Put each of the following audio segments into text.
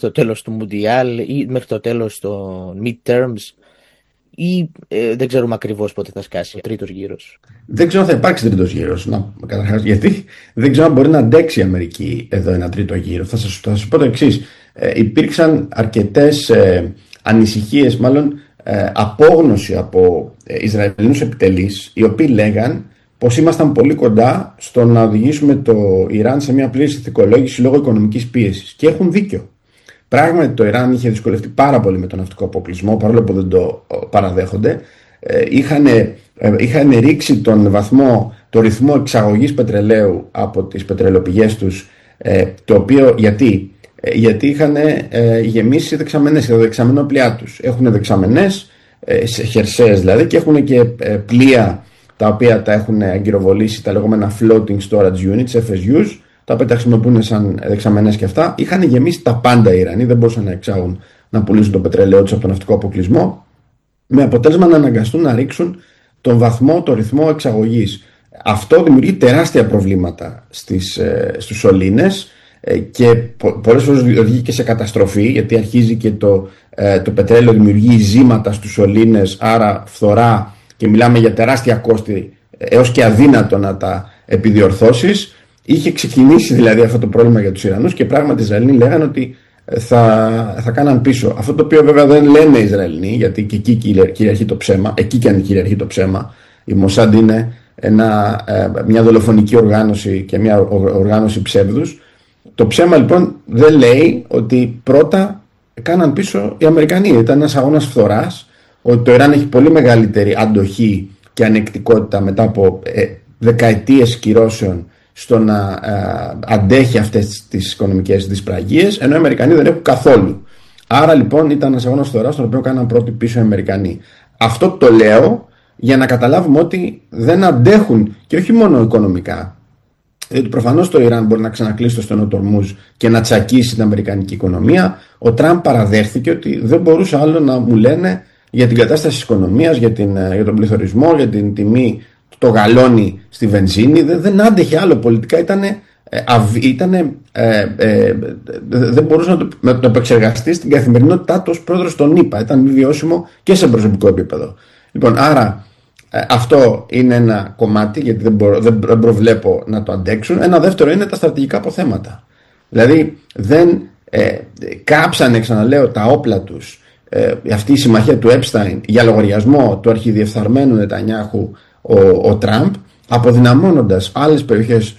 το τέλος του Μουντιάλ ή μέχρι το τέλος των midterms, ή δεν ξέρουμε ακριβώς πότε θα σκάσει ο τρίτος γύρος? Δεν ξέρω αν θα υπάρξει τρίτος γύρος. Καταρχάς, γιατί δεν ξέρω αν μπορεί να αντέξει η Αμερική εδώ ένα τρίτο γύρο. Θα σας πω το εξής. Υπήρξαν αρκετές ανησυχίες, μάλλον απόγνωση από Ισραηλινούς επιτελείς, οι οποίοι λέγαν πως ήμασταν πολύ κοντά στο να οδηγήσουμε το Ιράν σε μια πλήρη ηθικολόγηση λόγω οικονομικής πίεσης. Και έχουν δίκιο. Πράγματι το Ιράν είχε δυσκολευτεί πάρα πολύ με τον ναυτικό αποκλεισμό, παρόλο που δεν το παραδέχονται. Είχαν ρίξει το ρυθμό εξαγωγής πετρελαίου από τις πετρελαιοπηγές τους, το οποίο γιατί είχαν γεμίσει δεξαμενές, τα δεξαμενόπλοιά τους. Έχουν δεξαμενές, χερσαίες δηλαδή, και έχουν και πλοία τα οποία τα έχουν αγκυροβολήσει, τα λεγόμενα floating storage units, FSUs, τα οποία τα χρησιμοποιούν σαν δεξαμενές και αυτά. Είχαν γεμίσει τα πάντα οι Ιρανοί, δεν μπορούσαν να εξάγουν, να πουλήσουν το πετρέλαιό τους από τον ναυτικό αποκλεισμό, με αποτέλεσμα να αναγκαστούν να ρίξουν το ρυθμό εξαγωγής. Αυτό δημιουργεί τεράστια προβλήματα στους σωλήνες και πολλές φορές οδηγεί και σε καταστροφή, γιατί αρχίζει και το πετρέλαιο δημιουργεί ζύματα στους σωλήνες, άρα φθορά, και μιλάμε για τεράστια κόστη, έως και αδύνατο να τα επιδιορθώσεις. Είχε ξεκινήσει δηλαδή αυτό το πρόβλημα για τους Ιρανούς και πράγματι οι Ισραηλοί λέγανε ότι θα κάναν πίσω. Αυτό το οποίο βέβαια δεν λένε οι Ισραηλοί, γιατί και εκεί κυριαρχεί το ψέμα, εκεί και αν κυριαρχεί το ψέμα. Η Μοσάντ είναι μια δολοφονική οργάνωση και μια οργάνωση ψεύδους. Το ψέμα λοιπόν δεν λέει ότι πρώτα κάναν πίσω οι Αμερικανοί. Ήταν ένας αγώνας φθοράς, ότι το Ιράν έχει πολύ μεγαλύτερη αντοχή και ανεκτικότητα μετά από δεκαετίες κυρώσεων στο να αντέχει αυτές τις οικονομικές δυσπραγίες, ενώ οι Αμερικανοί δεν έχουν καθόλου. Άρα λοιπόν ήταν ένας αγώνας φθοράς, στον οποίο κάναν πρώτοι πίσω οι Αμερικανοί. Αυτό το λέω για να καταλάβουμε ότι δεν αντέχουν, και όχι μόνο οικονομικά. Διότι προφανώς το Ιράν μπορεί να ξανακλείσει το στενό του Ορμούζ και να τσακίσει την αμερικανική οικονομία. Ο Τραμπ παραδέχθηκε ότι δεν μπορούσε άλλο να μου λένε για την κατάσταση της οικονομίας, για τον πληθωρισμό, για την τιμή, το γαλόνι στη βενζίνη. Δεν άντεχε άλλο πολιτικά. Δεν μπορούσε να το επεξεργαστεί στην καθημερινότητά του ως πρόεδρος των ΗΠΑ. Ήταν μη βιώσιμο και σε προσωπικό επίπεδο. Λοιπόν, άρα αυτό είναι ένα κομμάτι, γιατί δεν προβλέπω να το αντέξουν. Ένα δεύτερο είναι τα στρατηγικά αποθέματα. Δηλαδή δεν κάψανε, ξαναλέω, τα όπλα τους, αυτή η συμμαχία του Epstein, για λογαριασμό του αρχιδιεφθαρμένου Νετανιάχου ο Τραμπ, αποδυναμώνοντας άλλες περιοχές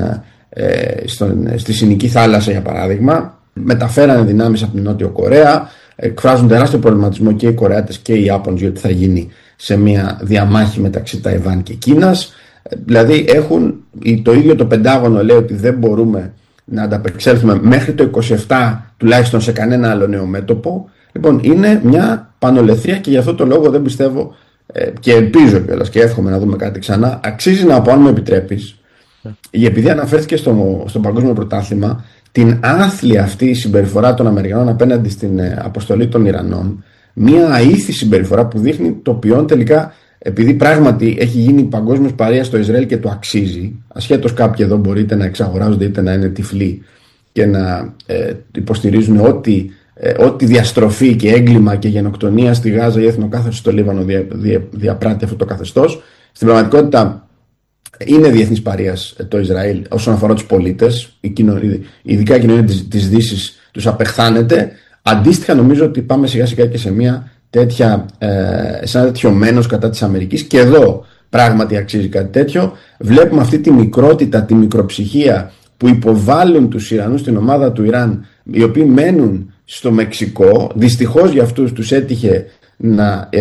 στη Συνική Θάλασσα, για παράδειγμα. Μεταφέρανε δυνάμεις από την Νότιο Κορέα, εκφράζουν τεράστιο προβληματισμό και οι Κορεάτες και οι Ιάπωνες για τι θα γίνει σε μια διαμάχη μεταξύ Ταϊβάν και Κίνας. Δηλαδή το ίδιο το Πεντάγωνο λέει ότι δεν μπορούμε να ανταπεξέλθουμε μέχρι το 27 τουλάχιστον σε κανένα άλλο νέο μέτωπο. Λοιπόν, είναι μια πανολεθρία και γι' αυτό το λόγο δεν πιστεύω και ελπίζω κιόλας και εύχομαι να δούμε κάτι ξανά. Αξίζει να πω, αν μου επιτρέπεις, επειδή αναφέρθηκε στο παγκόσμιο πρωτάθλημα, την άθλια αυτή συμπεριφορά των Αμερικανών απέναντι στην αποστολή των Ιρανών, μια αήθη συμπεριφορά που δείχνει το ποιόν τελικά, επειδή πράγματι έχει γίνει παγκόσμιος παρείας στο Ισραήλ και το αξίζει, ασχέτως κάποιοι εδώ μπορείτε να εξαγοράζονται είτε να είναι τυφλοί και να υποστηρίζουν ό,τι διαστροφή και έγκλημα και γενοκτονία στη Γάζα ή εθνοκάθαρση στο Λίβανο διαπράττει αυτό το καθεστώς. Στην πραγματικότητα είναι διεθνής παρείας το Ισραήλ όσον αφορά τους πολίτες, ειδικά η κοινωνία της Δύσης τους απεχθάνεται. Αντίστοιχα νομίζω ότι πάμε σιγά σιγά και σε μια σε ένα τέτοιο μένος κατά της Αμερικής, και εδώ πράγματι αξίζει κάτι τέτοιο. Βλέπουμε αυτή τη μικρότητα, τη μικροψυχία που υποβάλλουν τους Ιρανούς στην ομάδα του Ιράν, οι οποίοι μένουν στο Μεξικό. Δυστυχώς για αυτούς τους έτυχε να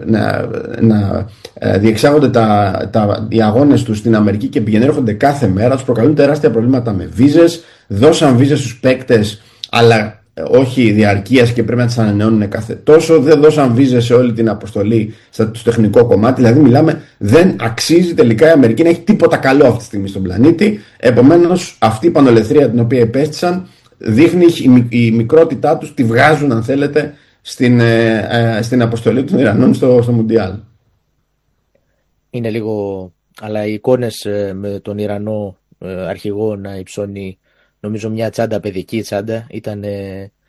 διεξάγονται οι αγώνες τους στην Αμερική και πηγαίνουν κάθε μέρα. Τους προκαλούν τεράστια προβλήματα με βίζες. Δώσαν βίζες στους παίκτες, αλλά όχι διαρκείας και πρέπει να τις ανανεώνουν κάθε τόσο. Δεν δώσαν βίζες σε όλη την αποστολή στο τεχνικό κομμάτι. Δηλαδή μιλάμε, δεν αξίζει τελικά η Αμερική να έχει τίποτα καλό αυτή τη στιγμή στον πλανήτη. Επομένως αυτή η πανολεθρία την οποία υπέστησαν δείχνει η μικρότητά τους, τη βγάζουν αν θέλετε στην αποστολή των Ιρανών στο Μουντιάλ. Είναι λίγο, αλλά οι εικόνες με τον Ιρανό αρχηγό να υψώνει, νομίζω, μια τσάντα, παιδική τσάντα, ήταν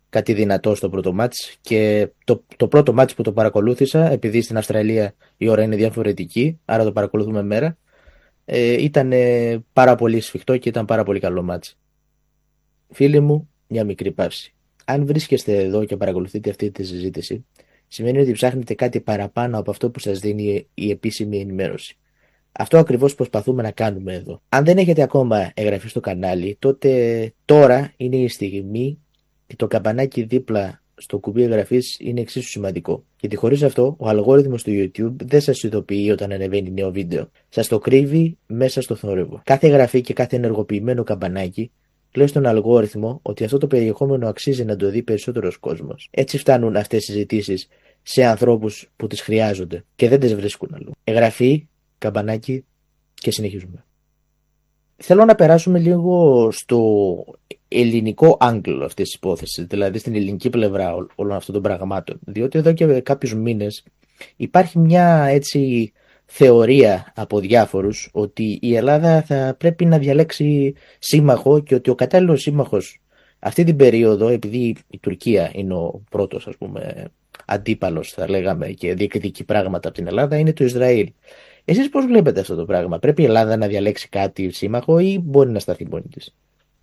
κάτι δυνατό στο πρώτο μάτς και το πρώτο μάτς που το παρακολούθησα, επειδή στην Αυστραλία η ώρα είναι διαφορετική, άρα το παρακολουθούμε μέρα, ήταν πάρα πολύ σφιχτό και ήταν πάρα πολύ καλό μάτς. Φίλοι μου, μια μικρή παύση. Αν βρίσκεστε εδώ και παρακολουθείτε αυτή τη συζήτηση, σημαίνει ότι ψάχνετε κάτι παραπάνω από αυτό που σας δίνει η επίσημη ενημέρωση. Αυτό ακριβώς προσπαθούμε να κάνουμε εδώ. Αν δεν έχετε ακόμα εγγραφεί στο κανάλι, τότε τώρα είναι η στιγμή και το καμπανάκι δίπλα στο κουμπί εγγραφής είναι εξίσου σημαντικό. Γιατί χωρίς αυτό, ο αλγόριθμος του YouTube δεν σας ειδοποιεί όταν ανεβαίνει νέο βίντεο. Σας το κρύβει μέσα στο θόρυβο. Κάθε εγγραφή και κάθε ενεργοποιημένο καμπανάκι λέει στον αλγόριθμο ότι αυτό το περιεχόμενο αξίζει να το δει περισσότερος κόσμος. Έτσι φτάνουν αυτές οι συζητήσεις σε ανθρώπους που τις χρειάζονται και δεν τις βρίσκουν αλλού. Εγγραφή, καμπανάκι και συνεχίζουμε. Θέλω να περάσουμε λίγο στο ελληνικό άγγελο αυτής της υπόθεσης, δηλαδή στην ελληνική πλευρά όλων αυτών των πραγμάτων. Διότι εδώ και κάποιους μήνες υπάρχει μια έτσι θεωρία από διάφορους ότι η Ελλάδα θα πρέπει να διαλέξει σύμμαχο και ότι ο κατάλληλος σύμμαχος αυτή την περίοδο, επειδή η Τουρκία είναι ο πρώτος αντίπαλος θα λέγαμε και διεκδικεί πράγματα από την Ελλάδα, είναι το Ισραήλ. Εσείς πώς βλέπετε αυτό το πράγμα? Πρέπει η Ελλάδα να διαλέξει κάτι σύμμαχο ή μπορεί να σταθεί μόνη της?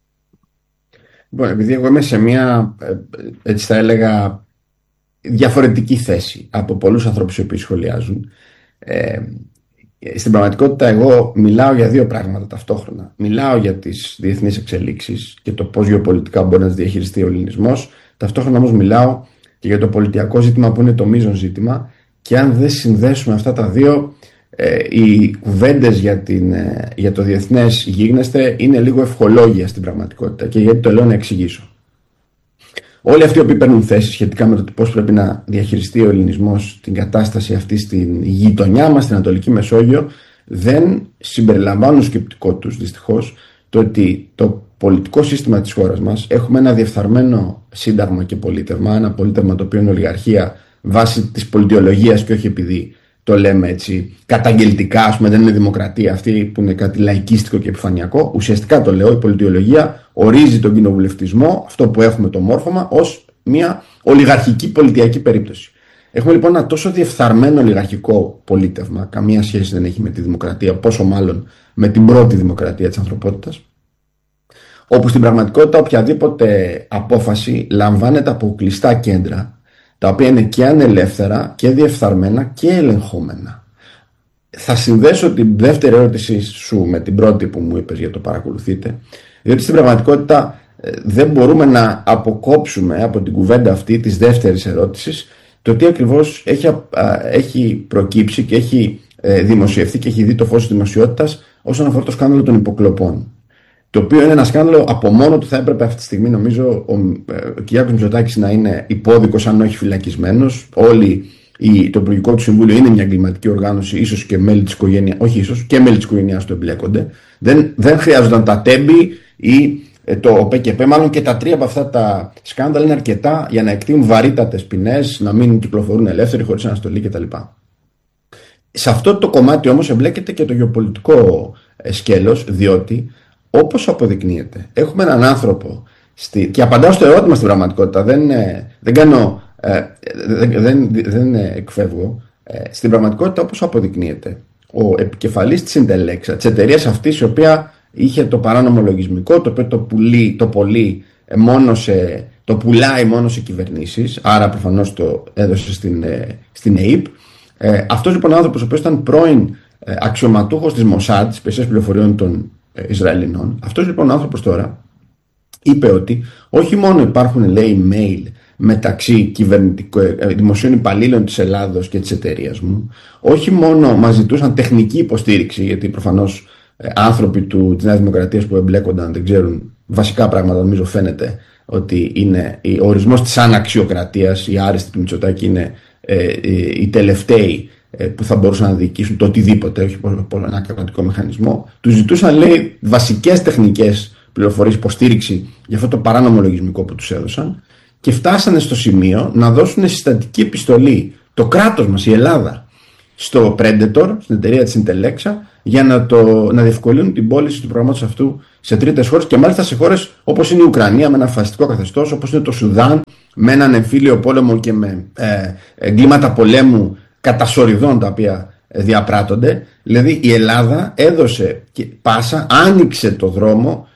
Λοιπόν, επειδή εγώ είμαι σε μια, έτσι θα έλεγα, διαφορετική θέση από πολλούς ανθρώπους οι οποίοι σχολιάζουν, στην πραγματικότητα εγώ μιλάω για δύο πράγματα ταυτόχρονα. Μιλάω για τις διεθνείς εξελίξεις και το πώς γεωπολιτικά μπορεί να τις διαχειριστεί ο ελληνισμός. Ταυτόχρονα όμως μιλάω και για το πολιτιακό ζήτημα που είναι το μείζον ζήτημα, και αν δεν συνδέσουμε αυτά τα δύο, οι κουβέντες για το διεθνές γίγνεσθε είναι λίγο ευχολόγια στην πραγματικότητα. Και γιατί το λέω, να εξηγήσω. Όλοι αυτοί που παίρνουν θέση σχετικά με το πώς πρέπει να διαχειριστεί ο ελληνισμός την κατάσταση αυτή στην γειτονιά μας, στην Ανατολική Μεσόγειο, δεν συμπεριλαμβάνουν σκεπτικό τους δυστυχώς το ότι το πολιτικό σύστημα της χώρας μας, έχουμε ένα διεφθαρμένο σύνταγμα και πολίτευμα, ένα πολίτευμα το οποίο είναι ολιγαρχία βάσει της πολιτιολογίας και όχι επειδή το λέμε έτσι καταγγελτικά, ας πούμε, δεν είναι δημοκρατία αυτή που είναι κάτι λαϊκίστικο και επιφανειακό. Ουσιαστικά το λέω, η πολιτιολογία ορίζει τον κοινοβουλευτισμό, αυτό που έχουμε το μόρφωμα, ως μια ολιγαρχική πολιτιακή περίπτωση. Έχουμε λοιπόν ένα τόσο διεφθαρμένο ολιγαρχικό πολίτευμα, καμία σχέση δεν έχει με τη δημοκρατία, πόσο μάλλον με την πρώτη δημοκρατία της ανθρωπότητας, όπου στην πραγματικότητα οποιαδήποτε απόφαση λαμβάνεται από κλειστά κέντρα, τα οποία είναι και ανελεύθερα και διεφθαρμένα και ελεγχόμενα. Θα συνδέσω την δεύτερη ερώτησή σου με την πρώτη που μου είπες για το παρακολουθείτε, διότι στην πραγματικότητα δεν μπορούμε να αποκόψουμε από την κουβέντα αυτή της δεύτερης ερώτησης το τι ακριβώς έχει προκύψει και έχει δημοσιευθεί και έχει δει το φως της δημοσιότητας όσον αφορά το σκάνδαλο των υποκλοπών. Το οποίο είναι ένα σκάνδαλο από μόνο του, θα έπρεπε αυτή τη στιγμή νομίζω ο Κυριάκος Μητσοτάκης να είναι υπόδικος, αν όχι φυλακισμένος. Το Υπουργικό του Συμβούλιο είναι μια εγκληματική οργάνωση, ίσως και μέλη της οικογένειας, όχι ίσως και μέλη της οικογένειας του εμπλέκονται. Δεν χρειάζονταν τα τέμπη ή το ΠΚΠ, μάλλον και τα τρία από αυτά τα σκάνδαλα είναι αρκετά για να εκτείνουν βαρύτατες ποινές, να μην κυκλοφορούν ελεύθεροι χωρίς αναστολή κτλ. Σε αυτό το κομμάτι όμως εμπλέκεται και το γεωπολιτικό σκέλος, διότι όπως αποδεικνύεται, έχουμε έναν άνθρωπο και απαντάω στο ερώτημα στην πραγματικότητα, δεν εκφεύγω. Στην πραγματικότητα, όπως αποδεικνύεται, ο επικεφαλής της Συντελέξα, της εταιρείας αυτής η οποία είχε το παράνομο λογισμικό, το οποίο το πουλάει μόνο σε κυβερνήσεις, άρα προφανώς το έδωσε στην ΕΕΠ. Αυτός λοιπόν ο άνθρωπος, ο οποίος ήταν πρώην αξιωματούχος της Μοσάντ, της υπηρεσίας πληροφοριών των Ισραηλινών, αυτός λοιπόν ο άνθρωπος τώρα είπε ότι όχι μόνο υπάρχουν, λέει, mail μεταξύ δημοσίων υπαλλήλων της Ελλάδος και της εταιρείας μου, όχι μόνο μας ζητούσαν τεχνική υποστήριξη, γιατί προφανώς άνθρωποι της Νέας Δημοκρατίας που εμπλέκονταν δεν ξέρουν βασικά πράγματα. Νομίζω φαίνεται ότι είναι ο ορισμός της αναξιοκρατίας, η άριστη του Μητσοτάκη είναι οι τελευταίοι που θα μπορούσαν να διοικήσουν το οτιδήποτε, όχι ένα κρατικό μηχανισμό. Τους ζητούσαν, λέει, βασικές τεχνικές πληροφορίες, υποστήριξη για αυτό το παράνομο λογισμικό που τους έδωσαν, και φτάσανε στο σημείο να δώσουν συστατική επιστολή, το κράτος μας, η Ελλάδα, στο Predator, στην εταιρεία της Intellexa, για να διευκολύνουν την πώληση του προγράμματος αυτού σε τρίτες χώρες και μάλιστα σε χώρες όπως είναι η Ουκρανία με ένα φασιστικό καθεστώς, όπως είναι το Σουδάν με έναν εμφύλιο πόλεμο και με εγκλήματα πολέμου κατασοριδών τα οποία διαπράττονται. Δηλαδή η Ελλάδα έδωσε πάσα, άνοιξε το δρόμο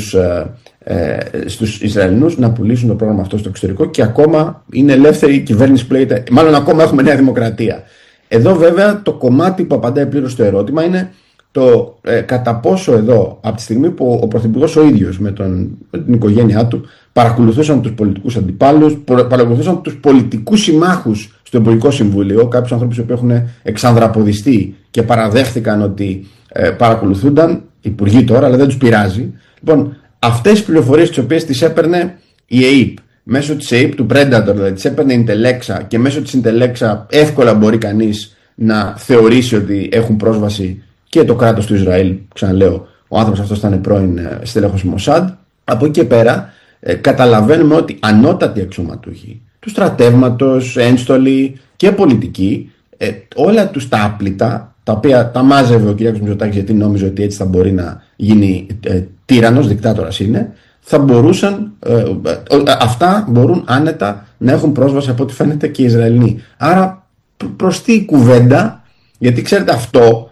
στους Ισραηλινούς να πουλήσουν το πρόγραμμα αυτό στο εξωτερικό και ακόμα είναι ελεύθερη η κυβέρνηση που λέγεται, μάλλον ακόμα έχουμε Νέα Δημοκρατία. Εδώ βέβαια το κομμάτι που απαντάει πλήρως στο ερώτημα είναι το κατά πόσο εδώ από τη στιγμή που ο Πρωθυπουργός ο ίδιος με την οικογένειά του παρακολουθούσαν τους πολιτικούς αντιπάλους, παρακολουθούσαν τους πολιτικούς συμμάχους στο Υπουργικό Συμβούλιο, κάποιους ανθρώπους που έχουν εξανδραποδιστεί και παραδέχθηκαν ότι παρακολουθούνταν, υπουργοί τώρα, αλλά δεν τους πειράζει. Λοιπόν, αυτές οι πληροφορίες τις οποίες τις έπαιρνε η ΕΕΠ, μέσω της ΕΕΠ του Predator, δηλαδή τις έπαιρνε η Intellexa και μέσω της Intellexa εύκολα μπορεί κανείς να θεωρήσει ότι έχουν πρόσβαση και το κράτος του Ισραήλ. Ξαναλέω, ο άνθρωπος αυτός ήταν πρώην στέλεχος Μοσάντ. Από εκεί και πέρα καταλαβαίνουμε ότι ανώτατοι αξιωματούχοι του στρατεύματος, ένστολοι και πολιτικοί, όλα τους τα άπλυτα, τα οποία τα μάζευε ο κ. Μητσοτάκης γιατί νόμιζε ότι έτσι θα μπορεί να γίνει τύραννος, δικτάτορας είναι, θα μπορούσαν, αυτά μπορούν άνετα να έχουν πρόσβαση από ό,τι φαίνεται και οι Ισραηλοί. Άρα προς τι κουβέντα, γιατί ξέρετε αυτό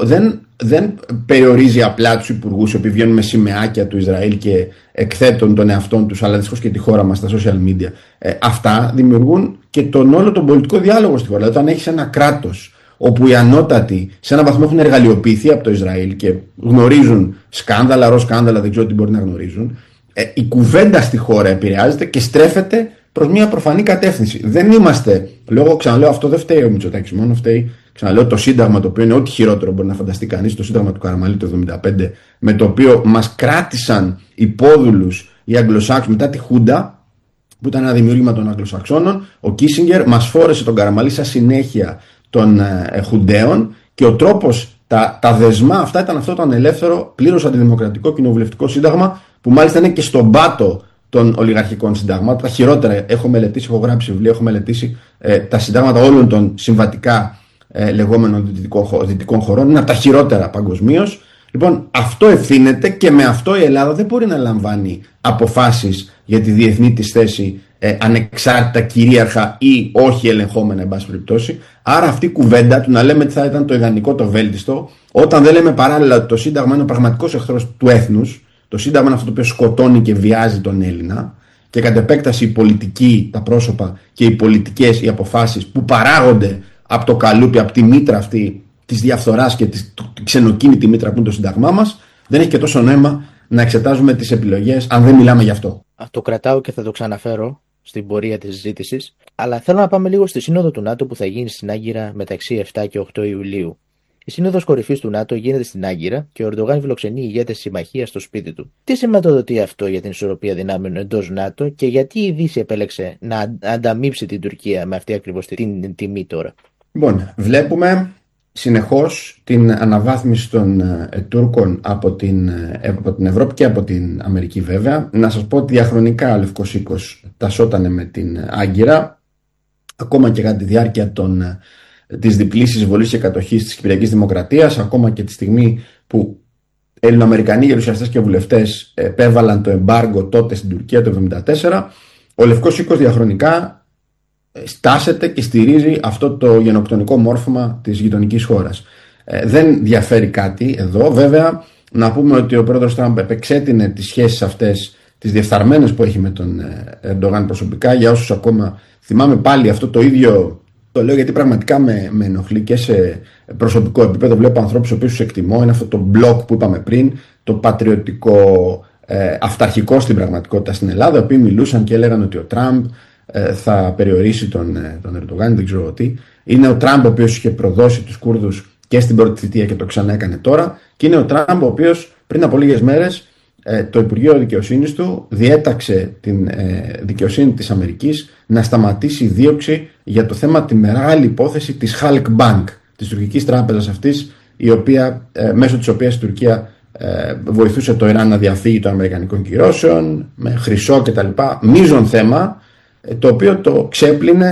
δεν περιορίζει απλά τους υπουργούς οι οποίοι βγαίνουν με σημαίακια του Ισραήλ και εκθέτουν τον εαυτόν τους, αλλά δυστυχώς και τη χώρα μας στα social media. Αυτά δημιουργούν και τον όλο τον πολιτικό διάλογο στη χώρα. Δηλαδή, όταν έχεις ένα κράτος όπου οι ανώτατοι σε έναν βαθμό έχουν εργαλειοποιηθεί από το Ισραήλ και γνωρίζουν σκάνδαλα, ροσκάνδαλα, δεν ξέρω τι μπορεί να γνωρίζουν, η κουβέντα στη χώρα επηρεάζεται και στρέφεται προς μια προφανή κατεύθυνση. Δεν είμαστε, ξαναλέω, αυτό δεν φταίει ο Μητσοτάκης μόνο, φταίει, ξαναλέω, το Σύνταγμα, το οποίο είναι ό,τι χειρότερο μπορεί να φανταστεί κανείς, το Σύνταγμα του Καραμαλή το 1975, με το οποίο μας κράτησαν υπόδουλους οι Αγγλοσάξοι μετά τη Χούντα, που ήταν ένα δημιούργημα των Αγγλοσαξώνων. Ο Κίσινγκερ μας φόρεσε τον Καραμαλή σαν συνέχεια των Χουντέων και ο τρόπος, τα δεσμά αυτά ήταν αυτό το ανελεύθερο, πλήρως αντιδημοκρατικό κοινοβουλευτικό σύνταγμα, που μάλιστα είναι και στον πάτο των ολιγαρχικών συντάγματων. Τα χειρότερα, έχω μελετήσει, έχω γράψει βιβλία, έχω μελετήσει τα συντάγματα όλων των συμβατικά λεγόμενων δυτικών χωρών. Είναι από τα χειρότερα παγκοσμίως. Λοιπόν, αυτό ευθύνεται και με αυτό η Ελλάδα δεν μπορεί να λαμβάνει αποφάσεις για τη διεθνή της θέση ανεξάρτητα, κυρίαρχα ή όχι ελεγχόμενα, εν πάση περιπτώσει. Άρα αυτή η κουβέντα του να λέμε τι θα ήταν το ιδανικό, το βέλτιστο, όταν δεν λέμε παράλληλα ότι το Σύνταγμα είναι ο πραγματικός εχθρός του έθνους, το Σύνταγμα είναι αυτό το οποίο σκοτώνει και βιάζει τον Έλληνα, και κατ' επέκταση η πολιτική, τα πρόσωπα και οι πολιτικές, οι αποφάσεις που παράγονται από το καλούπι, από τη μήτρα αυτή της διαφθοράς και τη ξενοκίνητη μήτρα που είναι το Σύνταγμά μας, δεν έχει και τόσο νόημα να εξετάζουμε τις επιλογές αν δεν μιλάμε γι' αυτό. Το κρατάω και θα το ξαναφέρω στην πορεία της συζήτησης, αλλά θέλω να πάμε λίγο στη Σύνοδο του ΝΑΤΟ που θα γίνει στην Άγκυρα μεταξύ 7 και 8 Ιουλίου. Η Σύνοδος Κορυφής του ΝΑΤΟ γίνεται στην Άγκυρα και ο Ερντογάν φιλοξενεί ηγέτες της συμμαχίας στο σπίτι του. Τι σηματοδοτεί αυτό για την ισορροπία δυνάμεων εντός ΝΑΤΟ και γιατί η Δύση επέλεξε να ανταμείψει την Τουρκία με αυτή ακριβώς την τιμή τώρα? Λοιπόν, βλέπουμε συνεχώς την αναβάθμιση των Τούρκων από την Ευρώπη και από την Αμερική βέβαια. Να σας πω ότι διαχρονικά ο Λευκός Οίκος τασσότανε με την Άγκυρα, ακόμα και κατά τη διάρκεια της διπλής εισβολής και κατοχής της Κυπριακής Δημοκρατίας, ακόμα και τη στιγμή που Ελληνοαμερικανοί γερουσιαστές και βουλευτές επέβαλαν το εμπάργκο τότε στην Τουρκία το 1974, ο Λευκός Οίκος διαχρονικά στάσεται και στηρίζει αυτό το γενοκτονικό μόρφωμα της γειτονικής χώρας. Δεν διαφέρει κάτι εδώ. Βέβαια, να πούμε ότι ο πρόεδρος Τραμπ επεξέτεινε τις σχέσεις αυτές, τις διεφθαρμένες που έχει με τον Ερντογάν προσωπικά. Για όσους ακόμα θυμάμαι πάλι αυτό το ίδιο, το λέω γιατί πραγματικά με ενοχλεί και σε προσωπικό επίπεδο. Βλέπω ανθρώπους οποίους τους εκτιμώ. Είναι αυτό το μπλοκ που είπαμε πριν, το πατριωτικό αυταρχικό στην πραγματικότητα στην Ελλάδα, οι οποίοι μιλούσαν και έλεγαν ότι ο Τραμπ θα περιορίσει τον Ερντογάν, δεν ξέρω τι. Είναι ο Τραμπ ο οποίος είχε προδώσει τους Κούρδους και στην πρώτη θητεία και το ξανά έκανε τώρα. Και είναι ο Τραμπ ο οποίος πριν από λίγες μέρες το Υπουργείο Δικαιοσύνης του διέταξε την δικαιοσύνη της Αμερικής να σταματήσει η δίωξη για το θέμα, τη μεγάλη υπόθεση της Halk Bank, της τουρκικής τράπεζας αυτής, η οποία, μέσω της οποίας η Τουρκία βοηθούσε το Ιράν να διαφύγει των αμερικανικών κυρώσεων με χρυσό κτλ. Μείζον θέμα, το οποίο το ξέπλυνε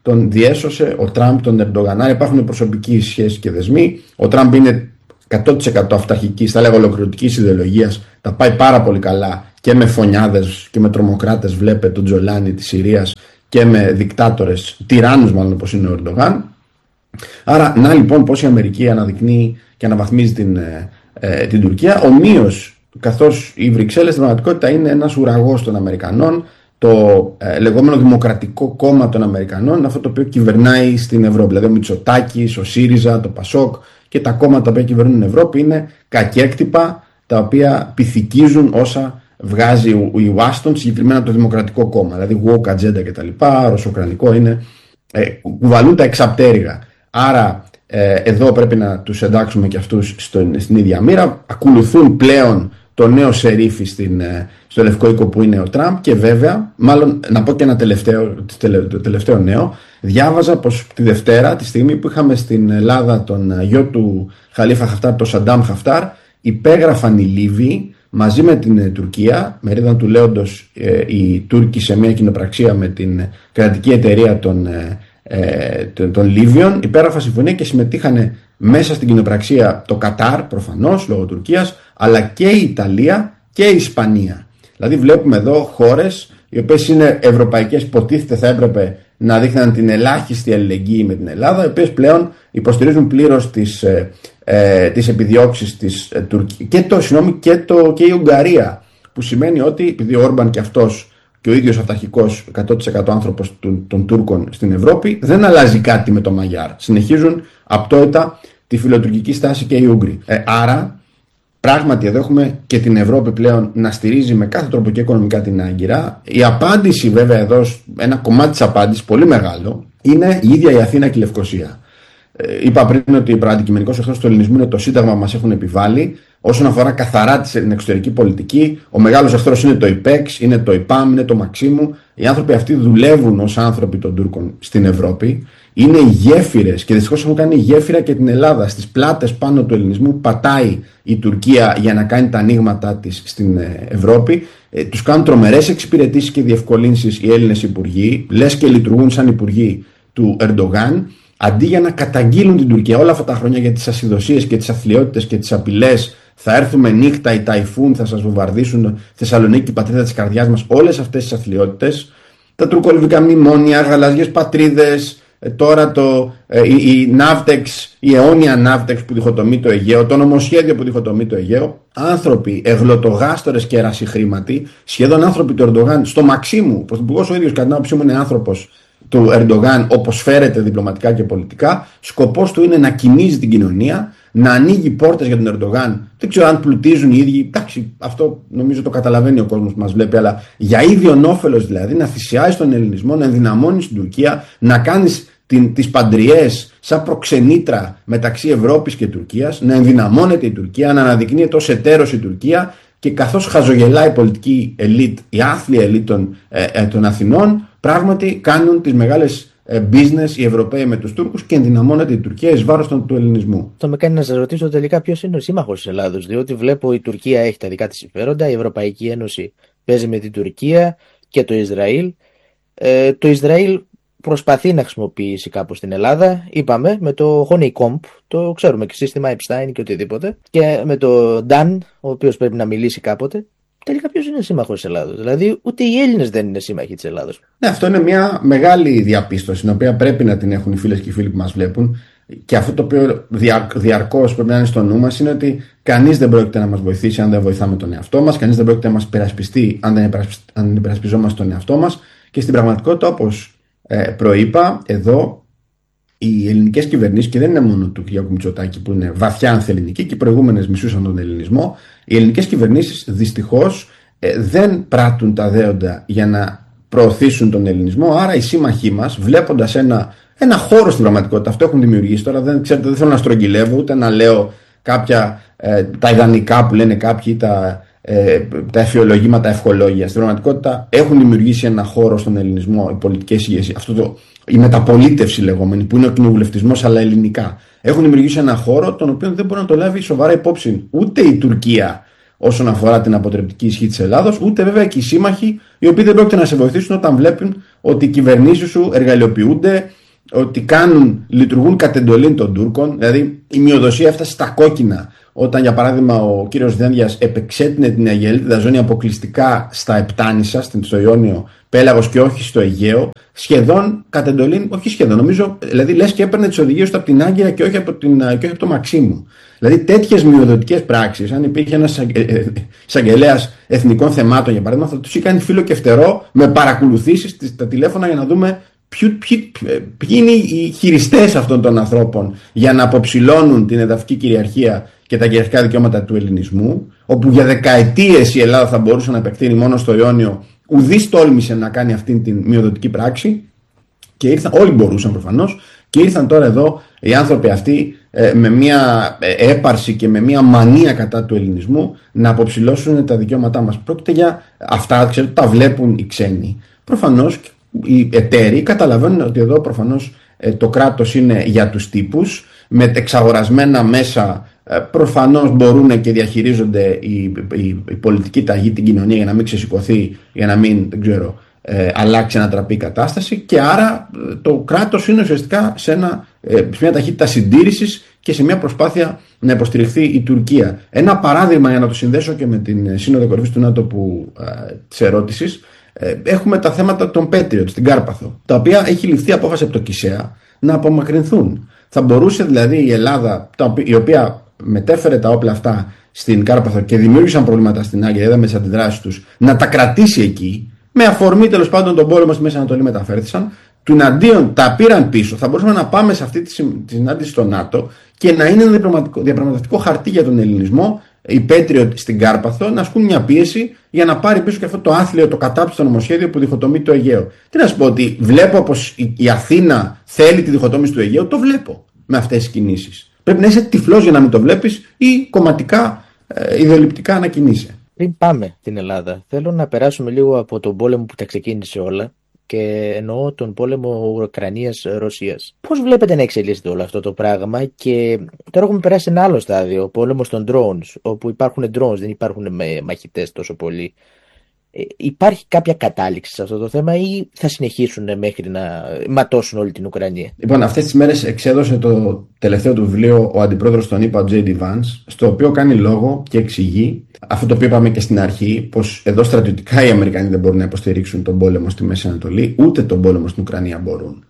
τον διέσωσε ο Τραμπ τον Ερντογάν. Άρα υπάρχουν προσωπικοί σχέσεις και δεσμοί. Ο Τραμπ είναι 100% αυταρχικής, θα λέγω ολοκληρωτικής ιδεολογίας. Τα πάει πάρα πολύ καλά και με φωνιάδες και με τρομοκράτες. Βλέπε τον Τζολάνι της Συρίας και με δικτάτορες, τυράννους μάλλον όπως είναι ο Ερντογάν. Άρα, να λοιπόν πώς η Αμερική αναδεικνύει και αναβαθμίζει την Τουρκία. Ομοίως, καθώς οι Βρυξέλλες στην πραγματικότητα είναι ένας ουραγός των Αμερικανών, το λεγόμενο Δημοκρατικό Κόμμα των Αμερικανών, αυτό το οποίο κυβερνάει στην Ευρώπη. Δηλαδή ο Μητσοτάκης, ο ΣΥΡΙΖΑ, το ΠΑΣΟΚ και τα κόμματα τα οποία κυβερνούν την Ευρώπη είναι κακέκτυπα τα οποία πυθικίζουν όσα βγάζει η Ουάστον, συγκεκριμένα το Δημοκρατικό Κόμμα. Δηλαδή woke agenda κτλ. Ρωσοκρανικό είναι. Κουβαλούν τα εξαπτέρυγα. Άρα εδώ πρέπει να τους εντάξουμε και αυτούς στην ίδια μοίρα. Ακολουθούν πλέον το νέο σερίφι στο Λευκό Οίκο που είναι ο Τραμπ. Και βέβαια, μάλλον να πω και ένα τελευταίο νέο. Διάβαζα πως τη Δευτέρα, τη στιγμή που είχαμε στην Ελλάδα τον γιο του Χαλίφα Χαφτάρ, τον Σαντάμ Χαφτάρ, υπέγραφαν οι Λίβοι μαζί με την Τουρκία, μερίδα του λέοντος οι Τούρκοι σε μια κοινοπραξία με την κρατική εταιρεία των Λίβιων, υπέγραφαν συμφωνία και συμμετείχαν μέσα στην κοινοπραξία το Κατάρ, προφανώς λόγω Τουρκίας, αλλά και η Ιταλία και η Ισπανία. Δηλαδή βλέπουμε εδώ χώρες οι οποίες είναι ευρωπαϊκές, υποτίθεται θα έπρεπε να δείχναν την ελάχιστη αλληλεγγύη με την Ελλάδα, οι οποίες πλέον υποστηρίζουν πλήρως τις επιδιώξεις της Τουρκίας και η Ουγγαρία, που σημαίνει ότι επειδή ο Όρμπαν και αυτός και ο ίδιος αυταρχικός 100% άνθρωπος των Τούρκων στην Ευρώπη, δεν αλλάζει κάτι με το Μαγιάρ. Συνεχίζουν απτόητα τη φιλοτουρκική στάση και οι Ούγγροι. Άρα πράγματι εδώ έχουμε και την Ευρώπη πλέον να στηρίζει με κάθε τρόπο και οικονομικά την Άγκυρα. Η απάντηση βέβαια εδώ, ένα κομμάτι της απάντησης πολύ μεγάλο, είναι η ίδια η Αθήνα και η Λευκοσία. Είπα πριν ότι ο αντικειμενικός εχθρός του ελληνισμού είναι το Σύνταγμα που μας έχουν επιβάλει. Όσον αφορά καθαρά την εξωτερική πολιτική, ο μεγάλος εχθρός είναι το ΙΠΕΞ, είναι το ΙΠΑΜ, είναι το Μαξίμου. Οι άνθρωποι αυτοί δουλεύουν ως άνθρωποι των Τούρκων στην Ευρώπη. Είναι οι γέφυρες και δυστυχώς έχουν κάνει γέφυρα και την Ελλάδα. Στις πλάτες πάνω του ελληνισμού πατάει η Τουρκία για να κάνει τα ανοίγματά της στην Ευρώπη. Τους κάνουν τρομερές εξυπηρετήσεις και διευκολύνσεις οι Έλληνες υπουργοί, λες και λειτουργούν σαν υπουργοί του Ερντογάν. Αντί για να καταγγείλουν την Τουρκία όλα αυτά τα χρόνια για τις ασυδοσίες και τις αθλιότητες και τις απειλές, θα έρθουμε νύχτα, οι ταϊφούν θα σας βομβαρδίσουν, Θεσσαλονίκη, η πατρίδα της καρδιάς μας, όλες αυτές τις αθλιότητες, τα τουρκολιβικά μνημόνια, γαλάζιες πατρίδες, τώρα η Ναύτεξ, η αιώνια Ναύτεξ που διχοτομεί το Αιγαίο, το νομοσχέδιο που διχοτομεί το Αιγαίο, άνθρωποι εγλωτογάστορες και ερασιχρήματοι, σχεδόν άνθρωποι του Ερντογάν, στο Μαξίμου, πρωθυπουργός ο ίδιος κατά την άποψή μου είναι άνθρωπος του Ερντογάν όπως φέρεται διπλωματικά και πολιτικά. Σκοπός του είναι να κινήσει την κοινωνία, να ανοίγει πόρτες για τον Ερντογάν. Δεν ξέρω αν πλουτίζουν οι ίδιοι, εντάξει, αυτό νομίζω το καταλαβαίνει ο κόσμος που μας βλέπει, αλλά για ίδιον όφελος δηλαδή, να θυσιάζει τον ελληνισμό, να ενδυναμώνει την Τουρκία, να κάνεις τις παντριές σαν προξενήτρα μεταξύ Ευρώπης και Τουρκίας, να ενδυναμώνεται η Τουρκία, να αναδεικνύεται ως εταίρος η Τουρκία, και καθώς χαζογελάει η πολιτική ελίτ, η άθλια ελίτ των Αθηνών, πράγματι κάνουν τις μεγάλες business οι Ευρωπαίοι με τους Τούρκους και ενδυναμώνεται η Τουρκία εις βάρος του ελληνισμού. Αυτό με κάνει να σας ρωτήσω τελικά ποιος είναι ο σύμμαχος της Ελλάδος, διότι βλέπω η Τουρκία έχει τα δικά της συμφέροντα, η Ευρωπαϊκή Ένωση παίζει με την Τουρκία και το Ισραήλ. Το Ισραήλ προσπαθεί να χρησιμοποιήσει κάπως την Ελλάδα, είπαμε, με το Honeycomb, το ξέρουμε και σύστημα Epstein και οτιδήποτε, και με το Dan, ο οποίος πρέπει να μιλήσει κάποτε. Τελικά ποιος είναι σύμμαχος της Ελλάδος? Δηλαδή, ούτε οι Έλληνες δεν είναι σύμμαχοι της Ελλάδος. Ναι, αυτό είναι μια μεγάλη διαπίστωση, την οποία πρέπει να την έχουν οι φίλες και οι φίλοι που μας βλέπουν. Και αυτό το οποίο διαρκώς πρέπει να είναι στο νου μας είναι ότι κανείς δεν πρόκειται να μας βοηθήσει αν δεν βοηθάμε τον εαυτό μας, κανείς δεν πρόκειται να μας υπερασπιστεί αν δεν υπερασπιζόμαστε τον εαυτό μας. Και στην πραγματικότητα, όπως προείπα, εδώ οι ελληνικές κυβερνήσεις, και δεν είναι μόνο του Κυριάκου Μητσοτάκη που είναι βαθιά ανθελληνική και οι προηγούμενες μισούσαν τον ελληνισμό, οι ελληνικές κυβερνήσεις δυστυχώς δεν πράττουν τα δέοντα για να προωθήσουν τον ελληνισμό. Άρα οι σύμμαχοί μας, βλέποντας ένα χώρο στην πραγματικότητα, αυτό έχουν δημιουργήσει. Τώρα δεν θέλω να στρογγυλεύω ούτε να λέω κάποια τα ιδανικά που λένε κάποιοι, τα εφιολογήματα, ευχολόγια. Στην πραγματικότητα έχουν δημιουργήσει ένα χώρο στον ελληνισμό, οι πολιτικές ηγεσίες, η μεταπολίτευση λεγόμενη, που είναι ο κοινοβουλευτισμός αλλά ελληνικά. Έχουν δημιουργήσει ένα χώρο τον οποίο δεν μπορεί να το λάβει σοβαρά υπόψη ούτε η Τουρκία όσον αφορά την αποτρεπτική ισχύ της Ελλάδος, ούτε βέβαια και οι σύμμαχοι, οι οποίοι δεν πρόκειται να σε βοηθήσουν όταν βλέπουν ότι οι κυβερνήσεις σου εργαλειοποιούνται, ότι λειτουργούν κατ' εντολή των Τούρκων. Δηλαδή η μειοδοσία έφτασε στα κόκκινα όταν, για παράδειγμα, ο κύριος Δένδιας επεξέτεινε την Αιγαιλίτιδα ζώνη αποκλειστικά στα Επτάνησα, στο Ιόνιο πέλαγος και όχι στο Αιγαίο, σχεδόν κατ' εντολή, όχι σχεδόν, νομίζω, δηλαδή λες και έπαιρνε τις οδηγίες του από την Άγκυρα και όχι από το Μαξίμου. Δηλαδή τέτοιες μειοδοτικές πράξεις, αν υπήρχε ένας εισαγγελέας εθνικών θεμάτων, για παράδειγμα, θα τους είχε κάνει φίλο και φτερό με παρακολουθήσεις στα τηλέφωνα για να δούμε ποιοι είναι οι χειριστές αυτών των ανθρώπων για να αποψηλώνουν την εδαφική κυριαρχία και τα κυριαρχικά δικαιώματα του ελληνισμού, όπου για δεκαετίες η Ελλάδα θα μπορούσε να επεκτείνει μόνο στο Ιόνιο. Ουδής τόλμησε να κάνει αυτή την μειοδοτική πράξη και ήρθαν, όλοι μπορούσαν προφανώς, και ήρθαν τώρα εδώ οι άνθρωποι αυτοί με μια έπαρση και με μια μανία κατά του ελληνισμού να αποψηλώσουν τα δικαιώματά μας. Πρόκειται για αυτά, ξέρετε, τα βλέπουν οι ξένοι. Προφανώς οι εταίροι καταλαβαίνουν ότι εδώ προφανώς το κράτος είναι για τους τύπους, με εξαγορασμένα μέσα. Προφανώς μπορούν και διαχειρίζονται η πολιτική ταγή, την κοινωνία, για να μην ξεσηκωθεί, για να μην, δεν ξέρω, αλλάξει, ανατραπεί η κατάσταση, και άρα το κράτος είναι ουσιαστικά σε μια ταχύτητα συντήρησης και σε μια προσπάθεια να υποστηριχθεί η Τουρκία. Ένα παράδειγμα, για να το συνδέσω και με την Σύνοδο Κορυφής του ΝΑΤΟ της ερώτησης, έχουμε τα θέματα των Patriot στην Κάρπαθο, τα οποία έχει ληφθεί απόφαση από το ΚΙΣΕΑ να απομακρυνθούν. Θα μπορούσε δηλαδή η Ελλάδα, η οποία μετέφερε τα όπλα αυτά στην Κάρπαθο και δημιούργησαν προβλήματα στην Άγκυρα, είδαμε τις αντιδράσεις τους, να τα κρατήσει εκεί, με αφορμή τέλος πάντων τον πόλεμο στη Μέση Ανατολή μεταφέρθησαν, τουναντίον τα πήραν πίσω. Θα μπορούσαμε να πάμε σε αυτή τη συνάντηση στο ΝΑΤΟ και να είναι ένα διαπραγματευτικό χαρτί για τον ελληνισμό, οι Patriot στην Κάρπαθο, να ασκούν μια πίεση για να πάρει πίσω και αυτό το άθλιο, το κατάπτυστο νομοσχέδιο που διχοτομεί το Αιγαίο. Τι να σου πω, ότι βλέπω πως η Αθήνα θέλει τη διχοτόμηση του Αιγαίου, το βλέπω με αυτές τις κινήσεις. Πρέπει να είσαι τυφλός για να μην το βλέπεις ή κομματικά, ιδεολειπτικά να κινείσαι. Πριν πάμε στην Ελλάδα, θέλω να περάσουμε λίγο από τον πόλεμο που τα ξεκίνησε όλα, και εννοώ τον πόλεμο Ουκρανίας-Ρωσίας. Πώς βλέπετε να εξελίσσεται όλο αυτό το πράγμα? Και τώρα έχουμε περάσει σε ένα άλλο στάδιο, ο πόλεμος των drones, όπου υπάρχουν drones, δεν υπάρχουν μαχητές τόσο πολύ. Υπάρχει κάποια κατάληξη σε αυτό το θέμα ή θα συνεχίσουν μέχρι να ματώσουν όλη την Ουκρανία? Λοιπόν, αυτές τις μέρες εξέδωσε το τελευταίο του βιβλίο ο αντιπρόεδρος των ΗΠΑ, ο J.D. Vance, στο οποίο κάνει λόγο και εξηγεί αυτό το οποίο είπαμε και στην αρχή, πως εδώ στρατιωτικά οι Αμερικανοί δεν μπορούν να υποστηρίξουν τον πόλεμο στη Μέση Ανατολή, ούτε τον πόλεμο στην Ουκρανία μπορούν.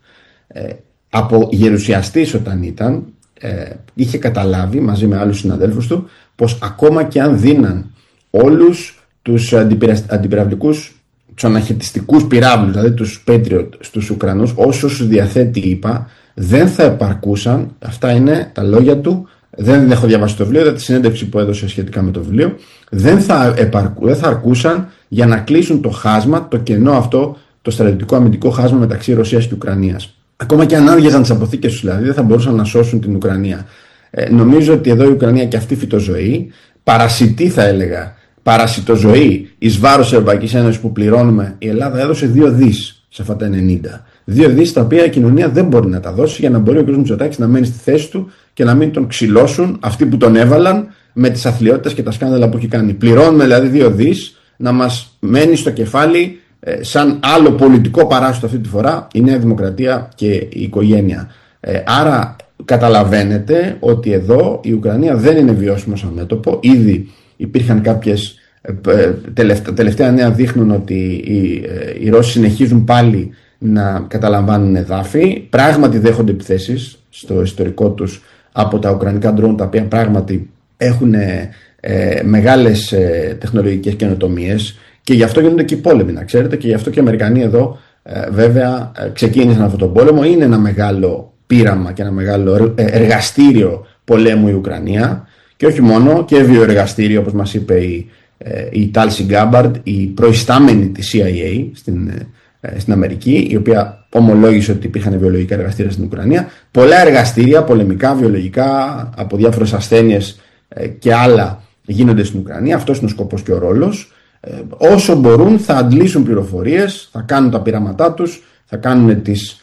Από γερουσιαστής όταν ήταν, είχε καταλάβει μαζί με άλλους συναδέλφους του πως ακόμα και αν δίναν όλους τους αντιπυραυλικούς, τους αναχαιτιστικούς πυράβλους, δηλαδή τους Patriot στους Ουκρανούς, όσους διαθέτει είπα, δεν θα επαρκούσαν. Αυτά είναι τα λόγια του. Δεν έχω διαβάσει το βιβλίο, είδα τη συνέντευξη που έδωσε σχετικά με το βιβλίο. Δεν θα αρκούσαν για να κλείσουν το χάσμα, το κενό αυτό, το στρατιωτικό αμυντικό χάσμα μεταξύ Ρωσίας και Ουκρανίας. Ακόμα και αν άδειαζαν τις αποθήκες τους, δηλαδή, δεν θα μπορούσαν να σώσουν την Ουκρανία. Νομίζω ότι εδώ η Ουκρανία και αυτή φυτοζωή, παρασιτή θα έλεγα, παρασιτοζωή εις βάρος της Ευρωπαϊκής Ένωσης που πληρώνουμε, η Ελλάδα έδωσε 2 δις σε αυτά τα 90. 2 δις τα οποία η κοινωνία δεν μπορεί να τα δώσει για να μπορεί ο κ. Μητσοτάκης να μένει στη θέση του και να μην τον ξυλώσουν αυτοί που τον έβαλαν με τις αθλιότητες και τα σκάνδαλα που έχει κάνει. Πληρώνουμε δηλαδή 2 δις να μας μένει στο κεφάλι σαν άλλο πολιτικό παράσιτο αυτή τη φορά η Νέα Δημοκρατία και η οικογένεια. Άρα καταλαβαίνετε ότι εδώ η Ουκρανία δεν είναι βιώσιμο σαν μέτωπο. Ήδη υπήρχαν κάποιες τελευταία νέα δείχνουν ότι οι Ρώσοι συνεχίζουν πάλι να καταλαμβάνουν εδάφη. Πράγματι δέχονται επιθέσεις στο ιστορικό τους από τα ουκρανικά ντρόουν, τα οποία πράγματι έχουν μεγάλες τεχνολογικές καινοτομίες, και γι' αυτό γίνονται και οι πόλεμοι, να ξέρετε, και γι' αυτό και οι Αμερικανοί εδώ βέβαια ξεκίνησαν αυτόν τον πόλεμο. Είναι ένα μεγάλο πείραμα και ένα μεγάλο εργαστήριο πολέμου η Ουκρανία, και όχι μόνο, και βιοεργαστήριο, όπως μας είπε η Tulsi Gabbard, η προϊστάμενη της CIA στην Αμερική, η οποία ομολόγησε ότι υπήρχαν βιολογικά εργαστήρια στην Ουκρανία. Πολλά εργαστήρια, πολεμικά, βιολογικά, από διάφορες ασθένειες και άλλα γίνονται στην Ουκρανία. Αυτός είναι ο σκοπός και ο ρόλος. Όσο μπορούν θα αντλήσουν πληροφορίες, θα κάνουν τα πειράματά τους, θα κάνουν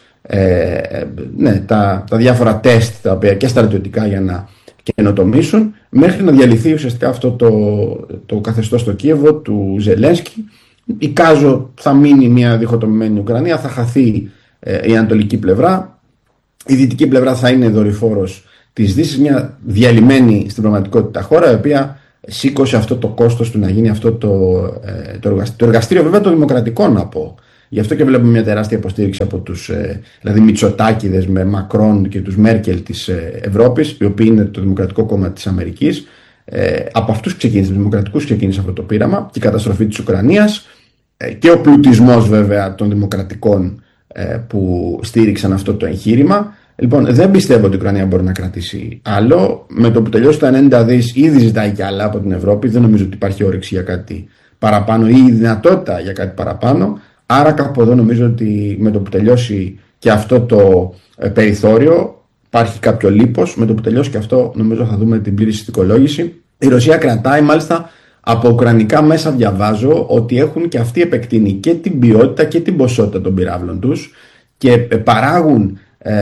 τα διάφορα τεστ, τα οποία και στρατιωτικά, για να καινοτομήσουν, μέχρι να διαλυθεί ουσιαστικά αυτό το καθεστώς στο Κίεβο του Ζελένσκι. Εικάζω θα μείνει μια διχοτομημένη Ουκρανία, θα χαθεί η ανατολική πλευρά, η δυτική πλευρά θα είναι δορυφόρος της Δύσης, μια διαλυμένη στην πραγματικότητα χώρα, η οποία σήκωσε αυτό το κόστος του να γίνει αυτό το εργαστήριο, βέβαια το δημοκρατικό, να πω. Γι' αυτό και βλέπουμε μια τεράστια υποστήριξη από τους δηλαδή Μητσοτάκηδες με Μακρόν και τους Μέρκελ της Ευρώπης, οι οποίοι είναι το Δημοκρατικό Κόμμα της Αμερικής. Από αυτούς ξεκίνησε, τους δημοκρατικούς ξεκίνησε αυτό το πείραμα και η καταστροφή της Ουκρανίας και ο πλουτισμός βέβαια των δημοκρατικών που στήριξαν αυτό το εγχείρημα. Λοιπόν, δεν πιστεύω ότι η Ουκρανία μπορεί να κρατήσει άλλο. Με το που τελειώσει τα 90 δις, ήδη ζητάει κι άλλα από την Ευρώπη. Δεν νομίζω ότι υπάρχει όρεξη για κάτι παραπάνω ή δυνατότητα για κάτι παραπάνω. Άρα, κάπου εδώ νομίζω ότι με το που τελειώσει και αυτό το περιθώριο, υπάρχει κάποιο λίπος. Με το που τελειώσει και αυτό, νομίζω θα δούμε την πλήρη συστικολόγηση. Η Ρωσία κρατάει, μάλιστα, από ουκρανικά μέσα διαβάζω ότι έχουν και αυτοί επεκτείνει και την ποιότητα και την ποσότητα των πυράβλων τους και παράγουν